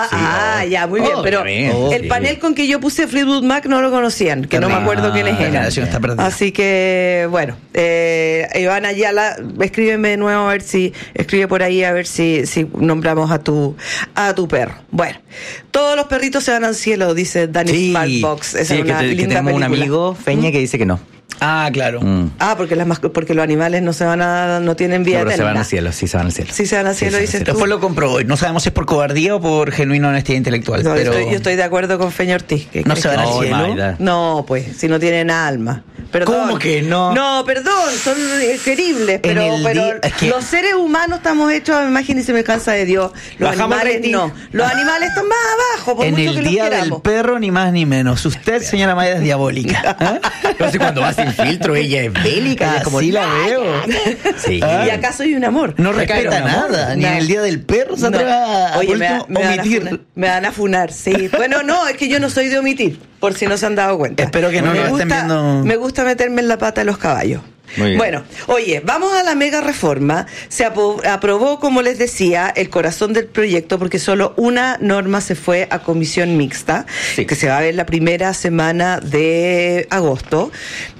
Ya, muy bien. Pero el panel con que yo puse Fleetwood Mac no lo conocían, que no me acuerdo quiénes eran. Así que, bueno, Iván Ayala, escríbeme de nuevo a ver si escribe por ahí a ver si nombramos a tu perro. Bueno, todos los perritos se van al cielo, dice Danny Smartbox. Esa es una linda tenemos película. un amigo, Feña, que dice que no. Ah, claro. Porque los animales no tienen vida eterna. Se van al cielo, sí se van al cielo. Sí se van al cielo, dices tú. Después lo comprobó. No sabemos si es por cobardía o por genuina honestidad intelectual. No, pero yo estoy de acuerdo con Feña Ortiz. ¿No se van al cielo? No, pues, si no tienen alma. Perdón. ¿Cómo que no? No, perdón, son queribles, pero los seres humanos estamos hechos a imagen y semejanza de Dios. Los animales no. Los animales están más abajo, por mucho que los queramos. En el día del perro, ni más ni menos. Usted, señora Maida, es diabólica. No sé, cuando va sin filtro, ella es bélica. Ella es como sí la veo. Sí. ¿Y acaso soy un amor? No respeta nada. Ni en el día del perro se atreve a omitir. Me van a funar, sí. Bueno, no, es que yo no soy de omitir, por si no se han dado cuenta. Espero que no lo estén viendo. Me gusta meterme en la pata de los caballos. Bueno, oye, vamos a la mega reforma. Se aprobó, como les decía, el corazón del proyecto, porque solo una norma se fue a comisión mixta, que se va a ver la primera semana de agosto.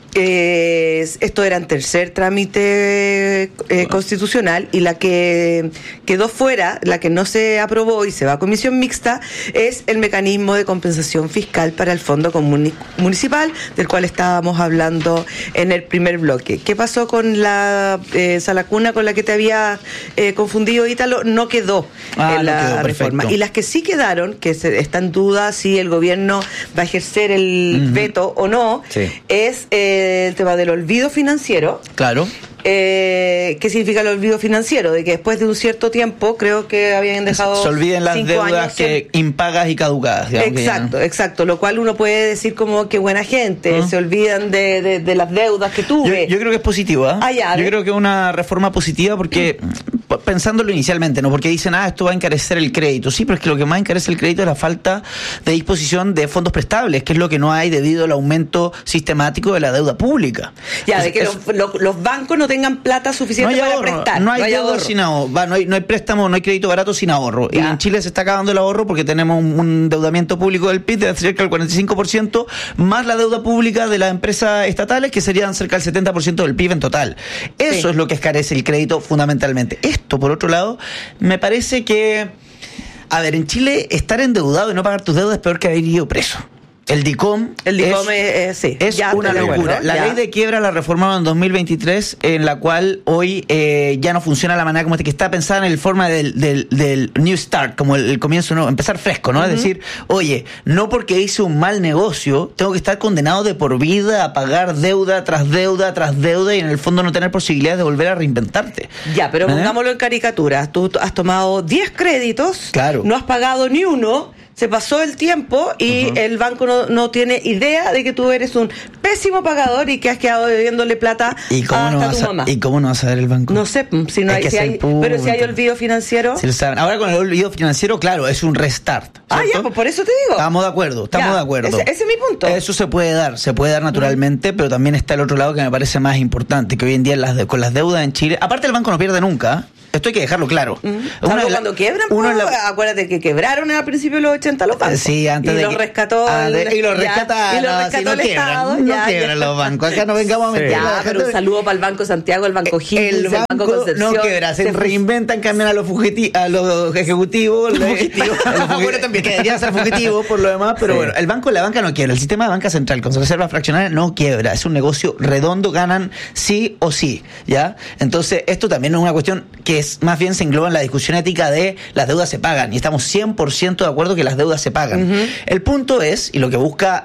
Esto era en tercer trámite constitucional, y la que quedó fuera, la que no se aprobó y se va a comisión mixta, es el mecanismo de compensación fiscal para el fondo municipal, del cual estábamos hablando en el primer bloque. ¿Qué pasó con la salacuna con la que te había confundido, Ítalo? No quedó en la reforma. Y las que sí quedaron, que está en duda si el gobierno va a ejercer el veto o no, es el tema del olvido financiero. Claro. ¿Qué significa el olvido financiero? De que después de un cierto tiempo, creo que habían dejado se olviden las deudas que impagas y caducadas. Exacto, lo cual uno puede decir como que buena gente, se olvidan de las deudas que tuve. Yo creo que es positivo, yo creo que es una reforma positiva porque, pensándolo inicialmente, ¿no? Porque dicen, esto va a encarecer el crédito. Sí, pero es que lo que más encarece el crédito es la falta de disposición de fondos prestables, que es lo que no hay debido al aumento sistemático de la deuda pública. De que los bancos no tengan plata suficiente para prestar. No hay ahorro sin ahorro. No hay préstamo, no hay crédito barato sin ahorro. Y en Chile se está acabando el ahorro porque tenemos un endeudamiento público del PIB de cerca del 45%, más la deuda pública de las empresas estatales, que serían cerca del 70% del PIB en total. Eso es lo que escarece el crédito fundamentalmente. Esto, por otro lado, me parece que, en Chile estar endeudado y no pagar tus deudas es peor que haber ido preso. El DICOM es una locura. La ley de quiebra la reformaron en 2023, en la cual hoy ya no funciona de la manera como que está pensada en el forma del New Start, como el comienzo nuevo, empezar fresco, ¿no? Es decir, oye, no porque hice un mal negocio, tengo que estar condenado de por vida a pagar deuda tras deuda tras deuda y en el fondo no tener posibilidades de volver a reinventarte. Ya, pero pongámoslo en caricatura. Tú has tomado 10 créditos, no has pagado ni uno, se pasó el tiempo y el banco no tiene idea de que tú eres un pésimo pagador y que has quedado debiéndole plata a tu mamá. ¿Y cómo no va a saber el banco? No sé, si no hay, pero si hay olvido financiero. Si lo saben. Ahora con el olvido financiero, claro, es un restart. Ya, pues por eso te digo. Estamos de acuerdo. Ese es mi punto. Eso se puede dar naturalmente, pero también está el otro lado que me parece más importante, que hoy en día con las deudas en Chile, aparte el banco no pierde nunca. Esto hay que dejarlo claro. Cuando quiebran, acuérdate que quebraron al principio de los 80 los bancos. Sí, antes y los rescató y los rescató el Estado. No quiebran los bancos. Acá no vengamos a mentir. Pero un saludo para el Banco Santiago, el Banco Higgins, el Banco Concepción. No quiebra, se reinventan, cambian a los ejecutivos, que deberían ser fugitivos por lo demás, pero bueno, la banca no quiebra. El sistema de banca central con reserva fraccionaria no quiebra. Es un negocio redondo, ganan sí o sí, ¿ya? Entonces, esto también es una cuestión que más bien se engloba en la discusión ética de las deudas se pagan, y estamos 100% de acuerdo que las deudas se pagan. El punto es, y lo que busca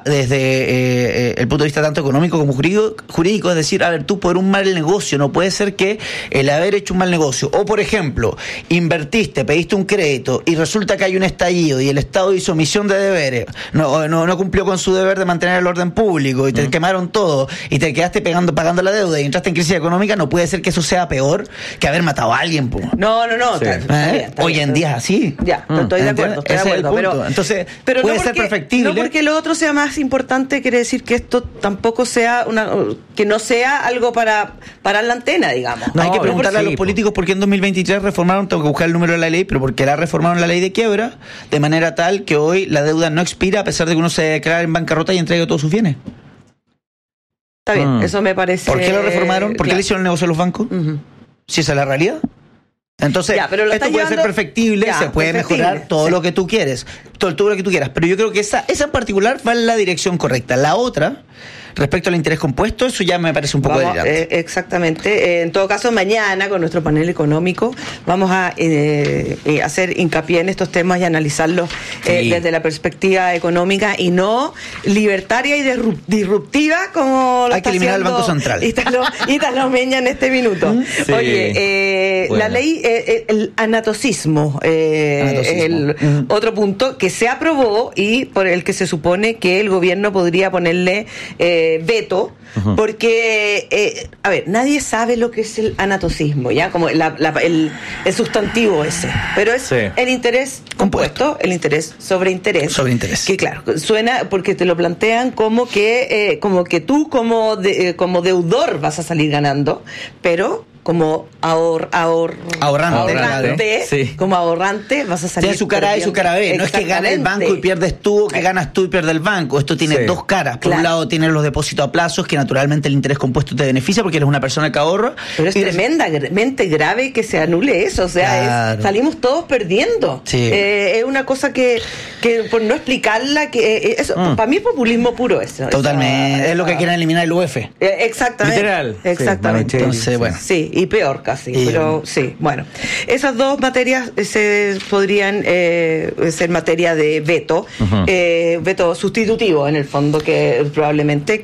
desde el punto de vista tanto económico como jurídico, es decir, a ver, tú por un mal negocio, no puede ser que el haber hecho un mal negocio, o por ejemplo, invertiste, pediste un crédito y resulta que hay un estallido y el Estado hizo omisión de deberes, no cumplió con su deber de mantener el orden público y te quemaron todo y te quedaste pagando la deuda y entraste en crisis económica. No puede ser que eso sea peor que haber matado a alguien. No. Hoy en día es así. Ya, estoy de acuerdo. Entonces, puede ser perfectible. No porque lo otro sea más importante, quiere decir que esto tampoco sea que no sea algo para la antena, digamos. No hay que preguntarle a los políticos por qué en 2023 reformaron, tengo que buscar el número de la ley, pero porque la reformaron la ley de quiebra, de manera tal que hoy la deuda no expira a pesar de que uno se declara en bancarrota y entregue todos sus bienes. Está bien, eso me parece. ¿Por qué lo reformaron? ¿Por qué le hicieron el negocio a los bancos? Si esa es la realidad. Entonces, esto puede ser perfectible, se puede mejorar todo lo que tú quieres, todo lo que tú quieras, pero yo creo que esa en particular va en la dirección correcta. La otra, respecto al interés compuesto, eso ya me parece un poco delirante. Exactamente. En todo caso, mañana con nuestro panel económico vamos a hacer hincapié en estos temas y analizarlos desde la perspectiva económica y no libertaria y disruptiva como lo hay que eliminar el Banco Central. Italo Meña en este minuto. Sí. Oye, la ley, el anatocismo, es el otro punto que se aprobó y por el que se supone que el gobierno podría ponerle veto, porque a ver, nadie sabe lo que es el anatocismo, ya como el sustantivo ese, pero es el interés compuesto, el interés sobre interés, que claro, suena porque te lo plantean como que tú como deudor vas a salir ganando, pero como ahorrante, como ahorrante vas a salir. Tiene su cara A y su cara B. No es que gane el banco y pierdes tú, o que ganas tú y pierdes el banco. Esto tiene dos caras. Por un lado tienes los depósitos a plazos, que naturalmente el interés compuesto te beneficia porque eres una persona que ahorra. Pero es tremendamente grave que se anule eso. O sea, salimos todos perdiendo. Es una cosa que por no explicarla, que eso para mí es populismo puro eso. Totalmente. Es lo que quieren eliminar el UF. Exactamente. Literal. Exactamente. Entonces, bueno. Sí, y peor casi, pero sí, bueno. Esas dos materias se podrían ser materia de veto, veto sustitutivo en el fondo, que probablemente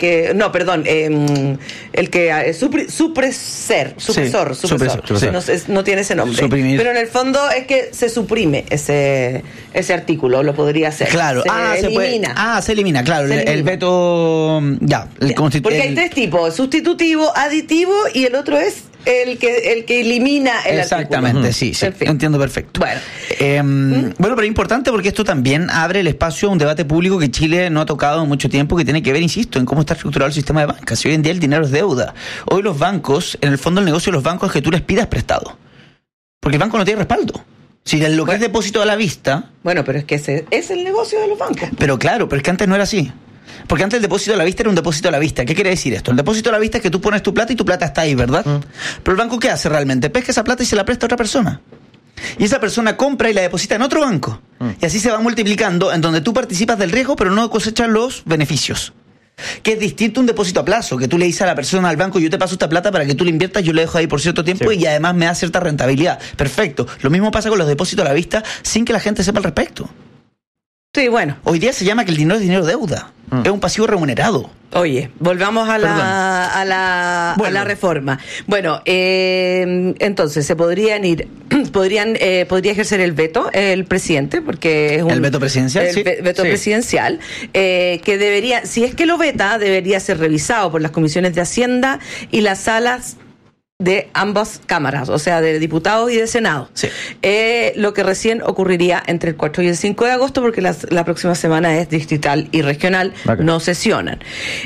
el que supresor, no tiene ese nombre. Suprimir. Pero en el fondo es que se suprime ese artículo, lo podría hacer. Claro, se elimina. Se elimina, claro, el veto, porque hay tres tipos: sustitutivo, aditivo y el otro es el que elimina el exactamente, artículo. Sí, entiendo perfecto. Bueno, pero es importante porque esto también abre el espacio a un debate público que Chile no ha tocado en mucho tiempo, que tiene que ver, insisto, en cómo está estructurado el sistema de bancas. Hoy en día el dinero es deuda. Hoy los bancos, en el fondo el negocio de los bancos es que tú les pidas prestado, porque el banco no tiene respaldo. Si lo que es depósito a la vista... Bueno, pero es que ese es el negocio de los bancos. Pero claro, pero es que antes no era así. Porque antes el depósito a la vista era un depósito a la vista. ¿Qué quiere decir esto? El depósito a la vista es que tú pones tu plata y tu plata está ahí, ¿verdad? Pero el banco, ¿qué hace realmente? Pesca esa plata y se la presta a otra persona. y esa persona compra y la deposita en otro banco. Y así se va multiplicando, en donde tú participas del riesgo, pero no cosechas los beneficios. Que es distinto a un depósito a plazo, que tú le dices a la persona, al banco, yo te paso esta plata para que tú la inviertas, yo la dejo ahí por cierto tiempo y además me da cierta rentabilidad. Perfecto. Lo mismo pasa con los depósitos a la vista sin que la gente sepa al respecto. Sí, bueno. Hoy día se llama que el dinero es dinero deuda. Es un pasivo remunerado. Oye, volvamos a la reforma. Bueno, entonces se podría ejercer el veto el presidente, porque es el veto presidencial, veto presidencial, que debería, si es que lo veta, debería ser revisado por las comisiones de Hacienda y las salas de ambas cámaras, o sea, de diputados y de Senado. Sí. Lo que recién ocurriría entre el 4 y el 5 de agosto, porque la próxima semana es distrital y regional, no sesionan.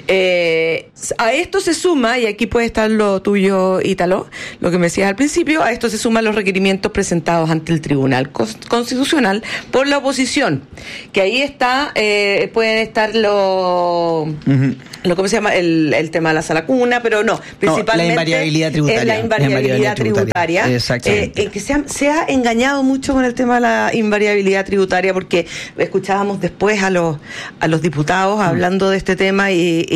A esto se suma, y aquí puede estar lo tuyo, Ítalo, lo que me decías al principio, a esto se suman los requerimientos presentados ante el Tribunal Constitucional por la oposición, que ahí está, pueden estar ¿cómo se llama? El tema de la sala cuna, pero no, principalmente la invariabilidad tributaria. La invariabilidad tributaria. Exactamente. Que se ha engañado mucho con el tema de la invariabilidad tributaria, porque escuchábamos después a los diputados hablando de este tema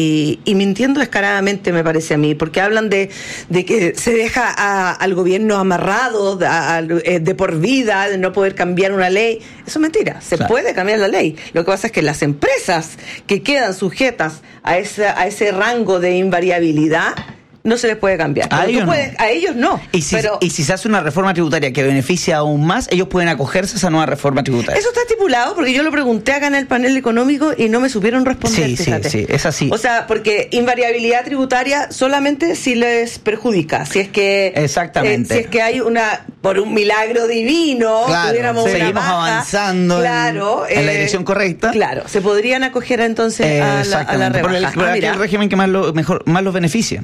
y mintiendo descaradamente, me parece a mí, porque hablan de que se deja al gobierno amarrado de por vida, de no poder cambiar una ley. Eso es mentira, se puede cambiar la ley. Lo que pasa es que las empresas que quedan sujetas a ese rango de invariabilidad no se les puede cambiar. A ellos no. Y si se hace una reforma tributaria que beneficia aún más, ellos pueden acogerse a esa nueva reforma tributaria. Eso está estipulado, porque yo lo pregunté acá en el panel económico y no me supieron responder. Sí, es así. O sea, porque invariabilidad tributaria solamente si les perjudica. Si es que exactamente. Si es que hay por un milagro divino, tuviéramos una seguimos avanzando en la dirección correcta. Claro, se podrían acoger entonces a la rebaja. Por el régimen que más los beneficia.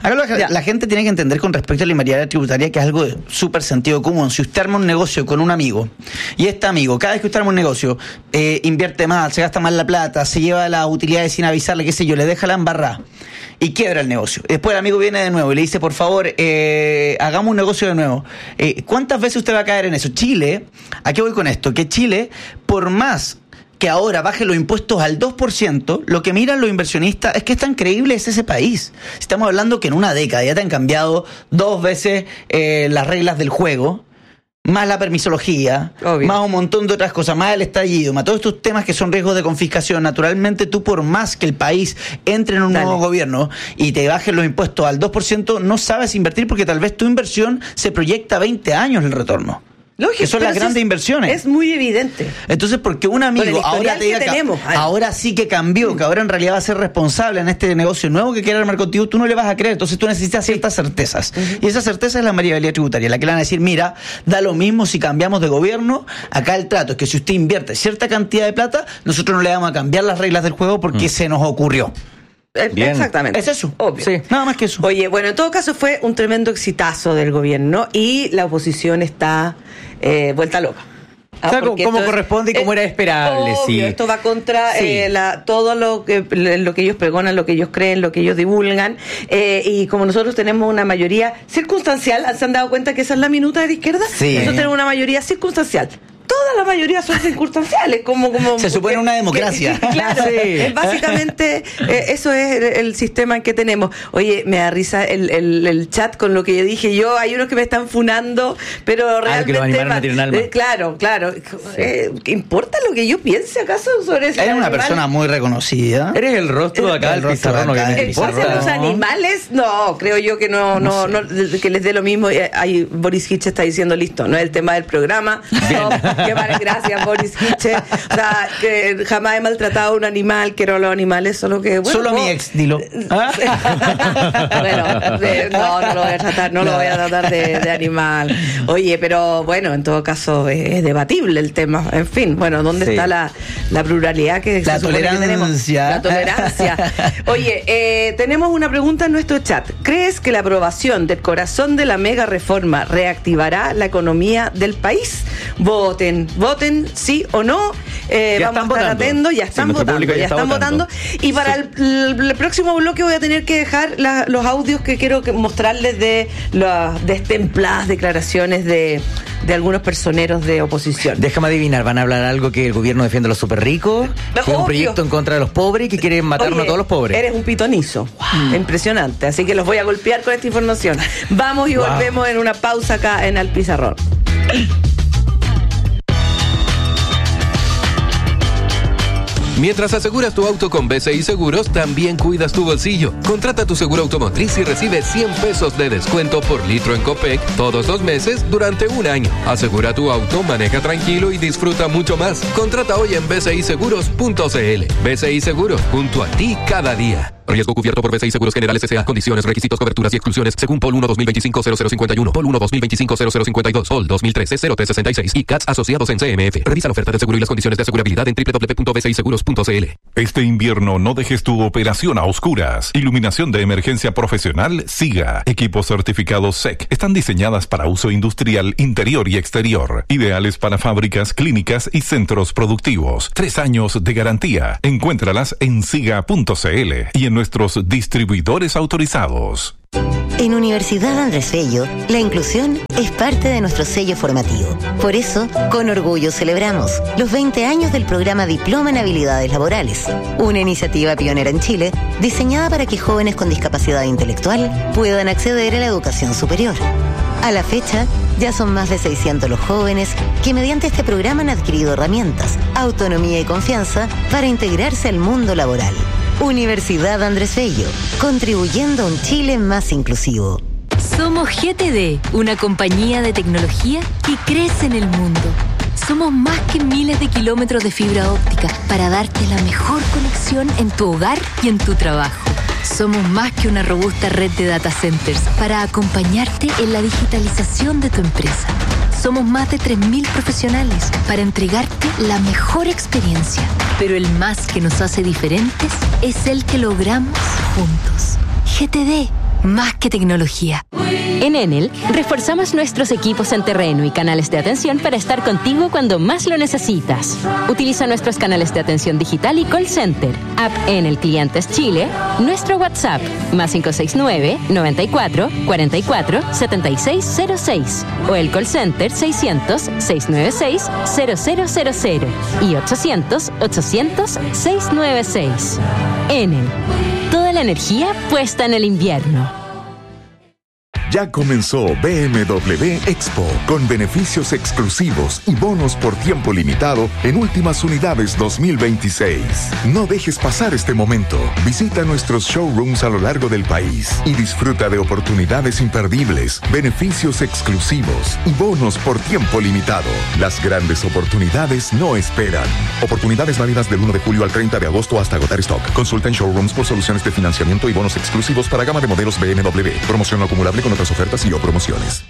La gente tiene que entender con respecto a la invariabilidad tributaria que es algo de súper sentido común. Si usted arma un negocio con un amigo y este amigo, cada vez que usted arma un negocio, invierte mal, se gasta mal la plata, se lleva las utilidades sin avisarle, qué sé yo, le deja la embarrada y quiebra el negocio. Después el amigo viene de nuevo y le dice, por favor, hagamos un negocio de nuevo. ¿Cuántas veces usted va a caer en eso? Chile, ¿a qué voy con esto? Que Chile, por más que ahora baje los impuestos al 2%, lo que miran los inversionistas es que es tan creíble es ese país. Estamos hablando que en una década ya te han cambiado 2 veces las reglas del juego, más la permisología, más un montón de otras cosas, más el estallido, más todos estos temas que son riesgos de confiscación. Naturalmente tú, por más que el país entre en un nuevo gobierno y te bajen los impuestos al 2%, no sabes invertir porque tal vez tu inversión se proyecta a 20 años el retorno. Lógico, que son las grandes inversiones. Es muy evidente. Entonces, porque un amigo ahora te diga que ahora sí que cambió, que ahora en realidad va a ser responsable en este negocio nuevo que quiere armar contigo, tú no le vas a creer. Entonces tú necesitas ciertas certezas. Y esa certeza es la invariabilidad tributaria, la que le van a decir, mira, da lo mismo si cambiamos de gobierno, acá el trato es que si usted invierte cierta cantidad de plata, nosotros no le vamos a cambiar las reglas del juego porque se nos ocurrió. Bien. Exactamente. Es eso. Obvio. Sí, nada más que eso. Oye, bueno, en todo caso fue un tremendo exitazo del gobierno y la oposición está vuelta loca. Como corresponde y como era esperable. Obvio, esto va contra todo lo que ellos pregonan, lo que ellos creen, lo que ellos divulgan. Y como nosotros tenemos una mayoría circunstancial, ¿se han dado cuenta que esa es la minuta de la izquierda? Sí. Nosotros tenemos una mayoría circunstancial. Toda la mayoría son circunstanciales, como se supone una democracia. Claro, básicamente eso es el sistema en que tenemos. Oye, me da risa el chat con lo que yo dije. Hay unos que me están funando, pero realmente que lo animaron a tirar un alma. Claro. ¿Qué importa lo que yo piense acaso sobre eso? Eres una persona muy reconocida. Eres el rostro de acá del pizarrón. Los animales, no, creo yo que no, que les dé lo mismo. Boris Hitch está diciendo, listo, no es el tema del programa. Que vale, gracias, Boris Hitche. O sea, que jamás he maltratado a un animal, quiero a los animales, solo que... Bueno, solo a mi ex, dilo. Bueno, no lo voy a tratar, de animal. Oye, pero bueno, en todo caso es debatible el tema. En fin, bueno, ¿dónde está la pluralidad que la tolerancia? Tenemos? La tolerancia. Oye, tenemos una pregunta en nuestro chat. ¿Crees que la aprobación del corazón de la mega reforma reactivará la economía del país? Voten. voten sí o no. Vamos a estar atentos, ya están votando. Y para el próximo bloque voy a tener que dejar los audios que quiero mostrarles de las destempladas declaraciones de algunos personeros de oposición. Déjame adivinar, ¿van a hablar algo que el gobierno defiende a los súper ricos? ¿Que es un proyecto en contra de los pobres y que quieren matarnos a todos los pobres? Eres un pitonizo. Wow. Impresionante. Así que los voy a golpear con esta información. Vamos y volvemos en una pausa acá en Al Pizarrón. Mientras aseguras tu auto con BCI Seguros, también cuidas tu bolsillo. Contrata tu seguro automotriz y recibe 100 pesos de descuento por litro en Copec todos los meses durante un año. Asegura tu auto, maneja tranquilo y disfruta mucho más. Contrata hoy en bciseguros.cl. BCI Seguros, junto a ti cada día. Riesgo cubierto por BCI Seguros Generales S.A. Condiciones, requisitos, coberturas y exclusiones según POL 1-2025-0051, POL 1-2025-0052, POL 2013-0366 y CATS asociados en CMF. Revisa la oferta de seguro y las condiciones de asegurabilidad en www.bciseguros.cl. Este invierno no dejes tu operación a oscuras. Iluminación de emergencia profesional SIGA. Equipos certificados SEC. Están diseñadas para uso industrial interior y exterior. Ideales para fábricas, clínicas y centros productivos. 3 años de garantía. Encuéntralas en siga.cl y en nuestros distribuidores autorizados. En Universidad Andrés Bello, la inclusión es parte de nuestro sello formativo. Por eso, con orgullo celebramos los 20 años del programa Diploma en Habilidades Laborales, una iniciativa pionera en Chile diseñada para que jóvenes con discapacidad intelectual puedan acceder a la educación superior. A la fecha, ya son más de 600 los jóvenes que mediante este programa han adquirido herramientas, autonomía y confianza para integrarse al mundo laboral. Universidad Andrés Bello, contribuyendo a un Chile más inclusivo. Somos GTD, una compañía de tecnología que crece en el mundo. Somos más que miles de kilómetros de fibra óptica para darte la mejor conexión en tu hogar y en tu trabajo. Somos más que una robusta red de data centers para acompañarte en la digitalización de tu empresa. Somos más de 3.000 profesionales para entregarte la mejor experiencia. Pero el más que nos hace diferentes es el que logramos juntos. GTD, más que tecnología. En Enel, reforzamos nuestros equipos en terreno y canales de atención para estar contigo cuando más lo necesitas. Utiliza nuestros canales de atención digital y call center, app Enel Clientes Chile, nuestro WhatsApp, más 569-94-44-7606, o el call center 600-696-0000 y 800-800-696. Enel, toda la energía puesta en el invierno. Ya comenzó BMW Expo, con beneficios exclusivos y bonos por tiempo limitado en últimas unidades 2026. No dejes pasar este momento. Visita nuestros showrooms a lo largo del país y disfruta de oportunidades imperdibles, beneficios exclusivos y bonos por tiempo limitado. Las grandes oportunidades no esperan. Oportunidades válidas del 1 de julio al 30 de agosto hasta agotar stock. Consulta en showrooms por soluciones de financiamiento y bonos exclusivos para gama de modelos BMW. Promoción no acumulable con otras ofertas y o promociones.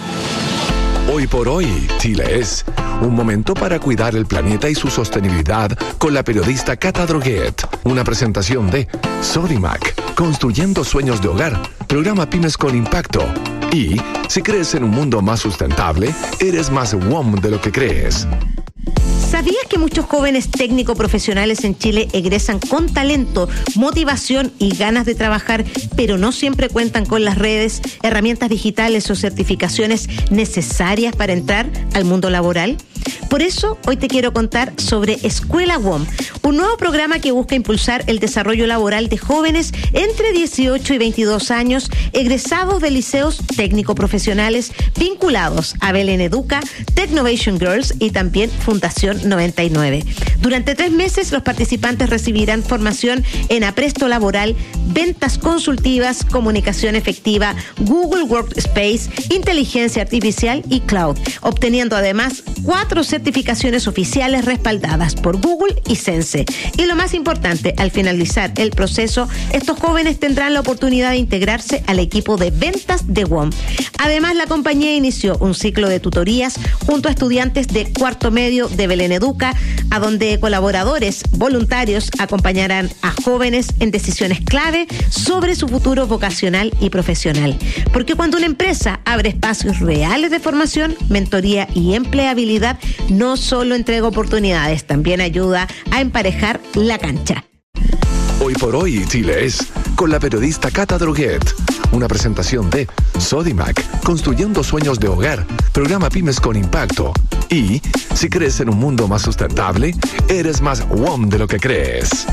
Hoy por hoy, Chile es un momento para cuidar el planeta y su sostenibilidad con la periodista Cata Droguet. Una presentación de Sodimac, construyendo sueños de hogar, programa Pymes con Impacto. Y si crees en un mundo más sustentable, eres más WOM de lo que crees. ¿Sabías que muchos jóvenes técnico-profesionales en Chile egresan con talento, motivación y ganas de trabajar, pero no siempre cuentan con las redes, herramientas digitales o certificaciones necesarias para entrar al mundo laboral? Por eso, hoy te quiero contar sobre Escuela WOM, un nuevo programa que busca impulsar el desarrollo laboral de jóvenes entre 18 y 22 años, egresados de liceos técnico-profesionales vinculados a Belén Educa, Technovation Girls y también Fundación 99. Durante 3 meses, los participantes recibirán formación en apresto laboral, ventas consultivas, comunicación efectiva, Google Workspace, inteligencia artificial y cloud, obteniendo además 4 certificaciones oficiales respaldadas por Google y Sense. Y lo más importante, al finalizar el proceso, estos jóvenes tendrán la oportunidad de integrarse al equipo de ventas de WOM. Además, la compañía inició un ciclo de tutorías junto a estudiantes de cuarto medio de Belén Educa, a donde colaboradores voluntarios acompañarán a jóvenes en decisiones clave clave sobre su futuro vocacional y profesional. Porque cuando una empresa abre espacios reales de formación, mentoría y empleabilidad, no solo entrega oportunidades, también ayuda a emparejar la cancha. Hoy por hoy, Chile es con la periodista Cata Droguet. Una presentación de Sodimac, construyendo sueños de hogar, programa Pymes con Impacto. Y si crees en un mundo más sustentable, eres más WOM de lo que crees.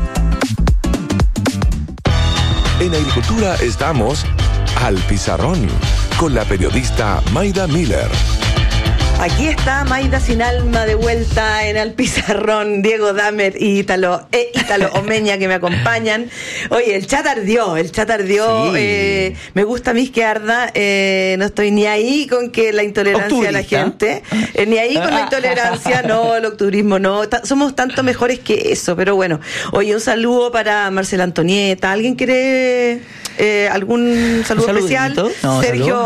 En Agricultura estamos al pizarrón con la periodista Maida Miller. Aquí está Maida sin alma de vuelta en Al Pizarrón, Diego Damer y Ítalo Omeña que me acompañan. Oye, el chat ardió. Sí. Me gusta a mí que arda. No estoy ni ahí con que la intolerancia de la gente. Ni ahí con la intolerancia, no, el octubrismo, no. Somos tanto mejores que eso, pero bueno. Oye, un saludo para Marcela Antonieta. ¿Alguien quiere algún saludo especial? No,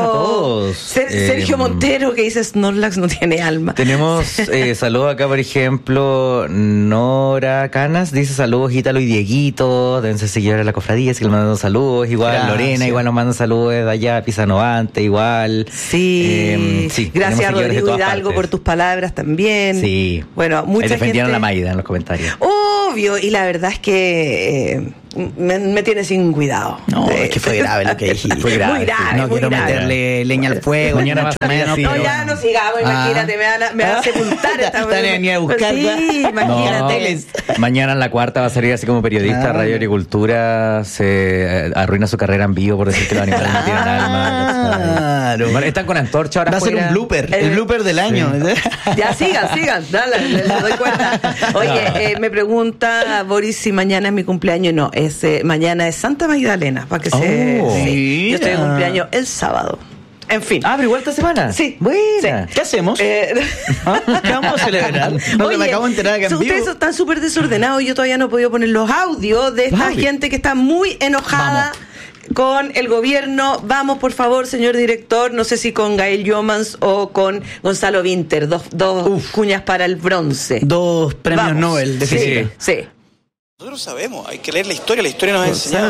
Sergio Montero, que dice Snorlax no tiene alma. Tenemos saludos acá, por ejemplo, Nora Canas dice saludos Ítalo y Dieguito, deben ser seguidores de la cofradía, así que le mandan saludos, igual gracias. Lorena, igual nos mandan saludos de allá, Pisanovante, igual. Sí, gracias Rodrigo Hidalgo por tus palabras también. Sí. Bueno, mucha gente defendieron a Maida en los comentarios. Obvio, y la verdad es que me tiene sin cuidado. No, es que fue grave lo que dijiste. Fue grave. Muy grave. No quiero meterle leña al fuego. Mañana vas a menos. No, ya no sigamos, imagínate, me van a sepultar esta vez. A buscar. Sí, imagínate. No, mañana en La Cuarta va a salir así como periodista, Radio Agricultura, se arruina su carrera en vivo por decir que los animales no tienen alma. Claro. Están con antorcha ahora. Va a ser un blooper, el blooper del año. Ya, sigan, dale, les doy cuenta. Oye, me pregunta Boris si mañana es mi cumpleaños. No, mañana es Santa Magdalena, para que sí, yo estoy de cumpleaños el sábado. En fin. ¿Pero igual esta semana? Sí. Buena. Sí. ¿Qué hacemos? ¿Qué vamos a celebrar? Oye, me acabo de enterar que en vivo. Ustedes están súper desordenados. Yo todavía no he podido poner los audios de esta gente que está muy enojada con el gobierno. Vamos, por favor, señor director, no sé si con Gael Yomans o con Gonzalo Winter, dos cuñas para el bronce. 2 premios Nobel de física. Sí. Nosotros sabemos, hay que leer la historia nos ha enseñado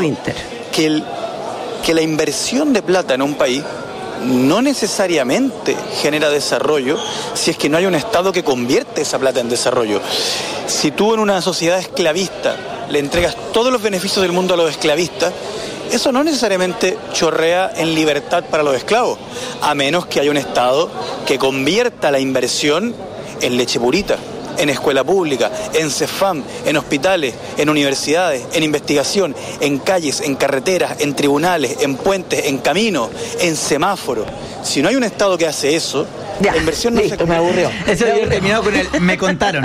que la inversión de plata en un país no necesariamente genera desarrollo si es que no hay un Estado que convierte esa plata en desarrollo. Si tú en una sociedad esclavista le entregas todos los beneficios del mundo a los esclavistas, eso no necesariamente chorrea en libertad para los esclavos, a menos que haya un Estado que convierta la inversión en leche purita, en escuela pública, en CEFAM, en hospitales, en universidades, en investigación, en calles, en carreteras, en tribunales, en puentes, en caminos, en semáforos. Si no hay un Estado que hace eso, la inversión no se... Me aburrió. Eso había terminado con el me contaron.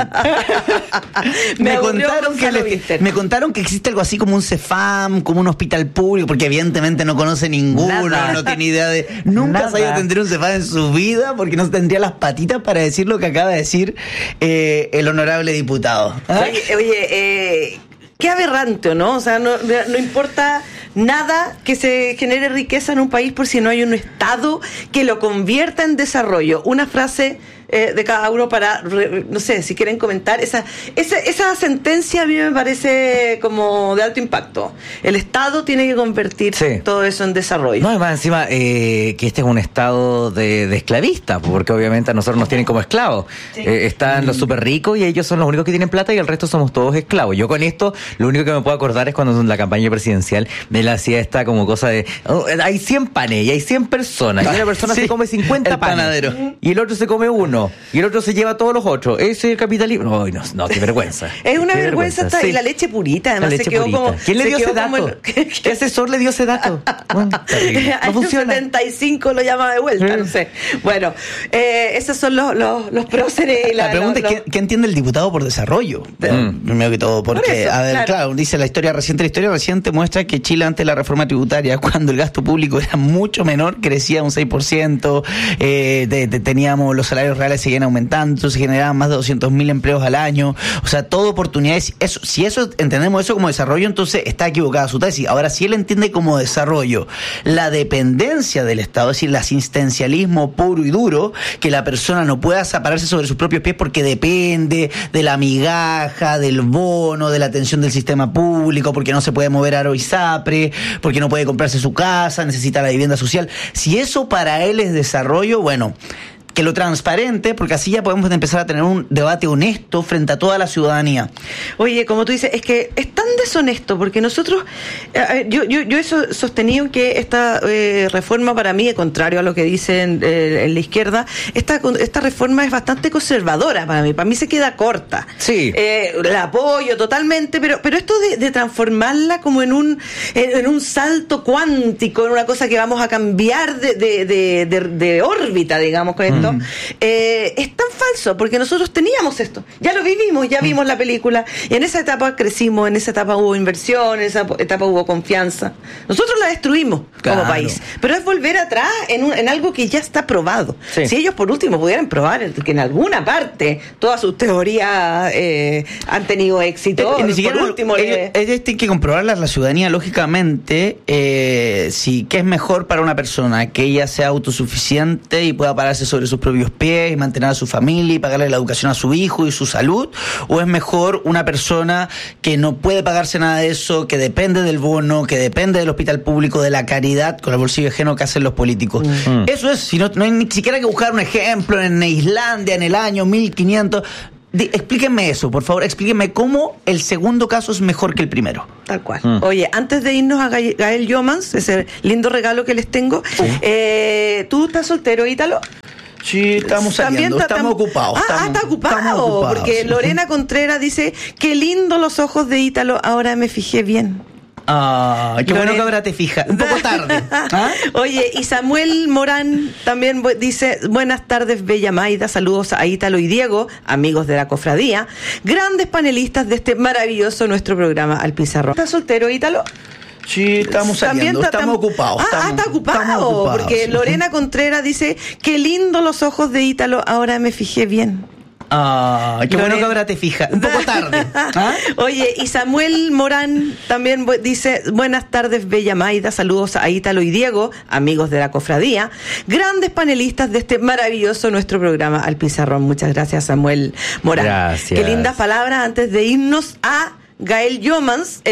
Me contaron que existe algo así como un CEFAM, como un hospital público, porque evidentemente no conoce ninguno, no tiene idea de... Nunca se haya tendría un CEFAM en su vida, porque no tendría las patitas para decir lo que acaba de decir el honorable diputado. Oye, qué aberrante, ¿no? O sea, no importa nada que se genere riqueza en un país por si no hay un Estado que lo convierta en desarrollo. Una frase de cada uno para, no sé, si quieren comentar. Esa sentencia a mí me parece como de alto impacto. El Estado tiene que convertir todo eso en desarrollo. No, además encima que este es un Estado de esclavistas, porque obviamente a nosotros nos tienen como esclavos. Están los súper ricos y ellos son los únicos que tienen plata y el resto somos todos esclavos. Yo con esto, lo único que me puedo acordar es cuando en la campaña presidencial me la hacía esta como cosa de hay 100 panes y hay 100 personas y una persona se come 50 panes panadero. Y el otro se come uno y el otro se lleva todos los otros. Ese es el capitalismo. No, qué vergüenza. Es una vergüenza hasta y la leche purita, además se quedó purita. Como... ¿Quién le dio ese dato? ¿Qué asesor le dio ese dato? Bueno, no funciona. 75 lo llama de vuelta, no sé. Bueno, esos son los próceres y la pregunta es ¿qué entiende el diputado por desarrollo? Primero que todo, porque, a ver, claro, dice la historia reciente muestra que Chile antes de la reforma tributaria, cuando el gasto público era mucho menor, crecía un 6%, teníamos los salarios reales seguían aumentando, se generaban más de 200.000 empleos al año, o sea, todo oportunidades. Si eso entendemos eso como desarrollo, entonces está equivocada su tesis. Ahora, si él entiende como desarrollo la dependencia del Estado, es decir, el asistencialismo puro y duro, que la persona no pueda pararse sobre sus propios pies porque depende de la migaja, del bono, de la atención del sistema público, porque no se puede mover Aro y Sapre, porque no puede comprarse su casa, necesita la vivienda social. Si eso para él es desarrollo, bueno, que lo transparente, porque así ya podemos empezar a tener un debate honesto frente a toda la ciudadanía. Oye, como tú dices, es que es tan deshonesto, porque nosotros, yo he sostenido que esta reforma para mí, contrario a lo que dicen en la izquierda, esta reforma es bastante conservadora para mí se queda corta. Sí. La apoyo totalmente, pero esto de transformarla como en un salto cuántico, en una cosa que vamos a cambiar de órbita, digamos, con esto, es tan falso, porque nosotros teníamos esto, ya lo vivimos, ya vimos la película, y en esa etapa crecimos, en esa etapa hubo inversión, en esa etapa hubo confianza. Nosotros la destruimos como país, pero es volver atrás en algo que ya está probado. Sí. Si ellos por último pudieran probar que en alguna parte todas sus teorías han tenido éxito, ni siquiera por último ellos tienen que comprobarlas la ciudadanía, lógicamente, si qué es mejor para una persona, que ella sea autosuficiente y pueda pararse sobre sus propios pies y mantener a su familia y pagarle la educación a su hijo y su salud, o es mejor una persona que no puede pagarse nada de eso, que depende del bono, que depende del hospital público, de la caridad con el bolsillo ajeno que hacen los políticos. Eso es, si no hay ni siquiera que buscar un ejemplo en Islandia en el año 1500. Explíquenme eso, por favor, explíquenme cómo el segundo caso es mejor que el primero. Tal cual. Oye, antes de irnos a Gael Yomans, ese lindo regalo que les tengo, ¿tú estás soltero, Ítalo? Sí, estamos saliendo, estamos ocupados. Está ocupado, porque sí. Lorena Contreras dice, qué lindo los ojos de Ítalo, ahora me fijé bien. Qué bueno que ahora te fijas, un poco tarde. Oye, y Samuel Morán también dice, buenas tardes, bella Maida, saludos a Ítalo y Diego, amigos de la cofradía, grandes panelistas de este maravilloso nuestro programa Al Pizarrón. ¿Estás soltero, Ítalo? Sí, estamos saliendo, estamos ocupados. Está ocupado, porque sí. Lorena Contreras dice, qué lindo los ojos de Ítalo, ahora me fijé bien. Qué bueno que ahora te fijas, un poco tarde. Oye, y Samuel Morán también dice, buenas tardes, bella Maida, saludos a Ítalo y Diego, amigos de la cofradía, grandes panelistas de este maravilloso nuestro programa Al Pizarrón. Muchas gracias, Samuel Morán. Gracias. Qué lindas palabras antes de irnos a Gael Yomans.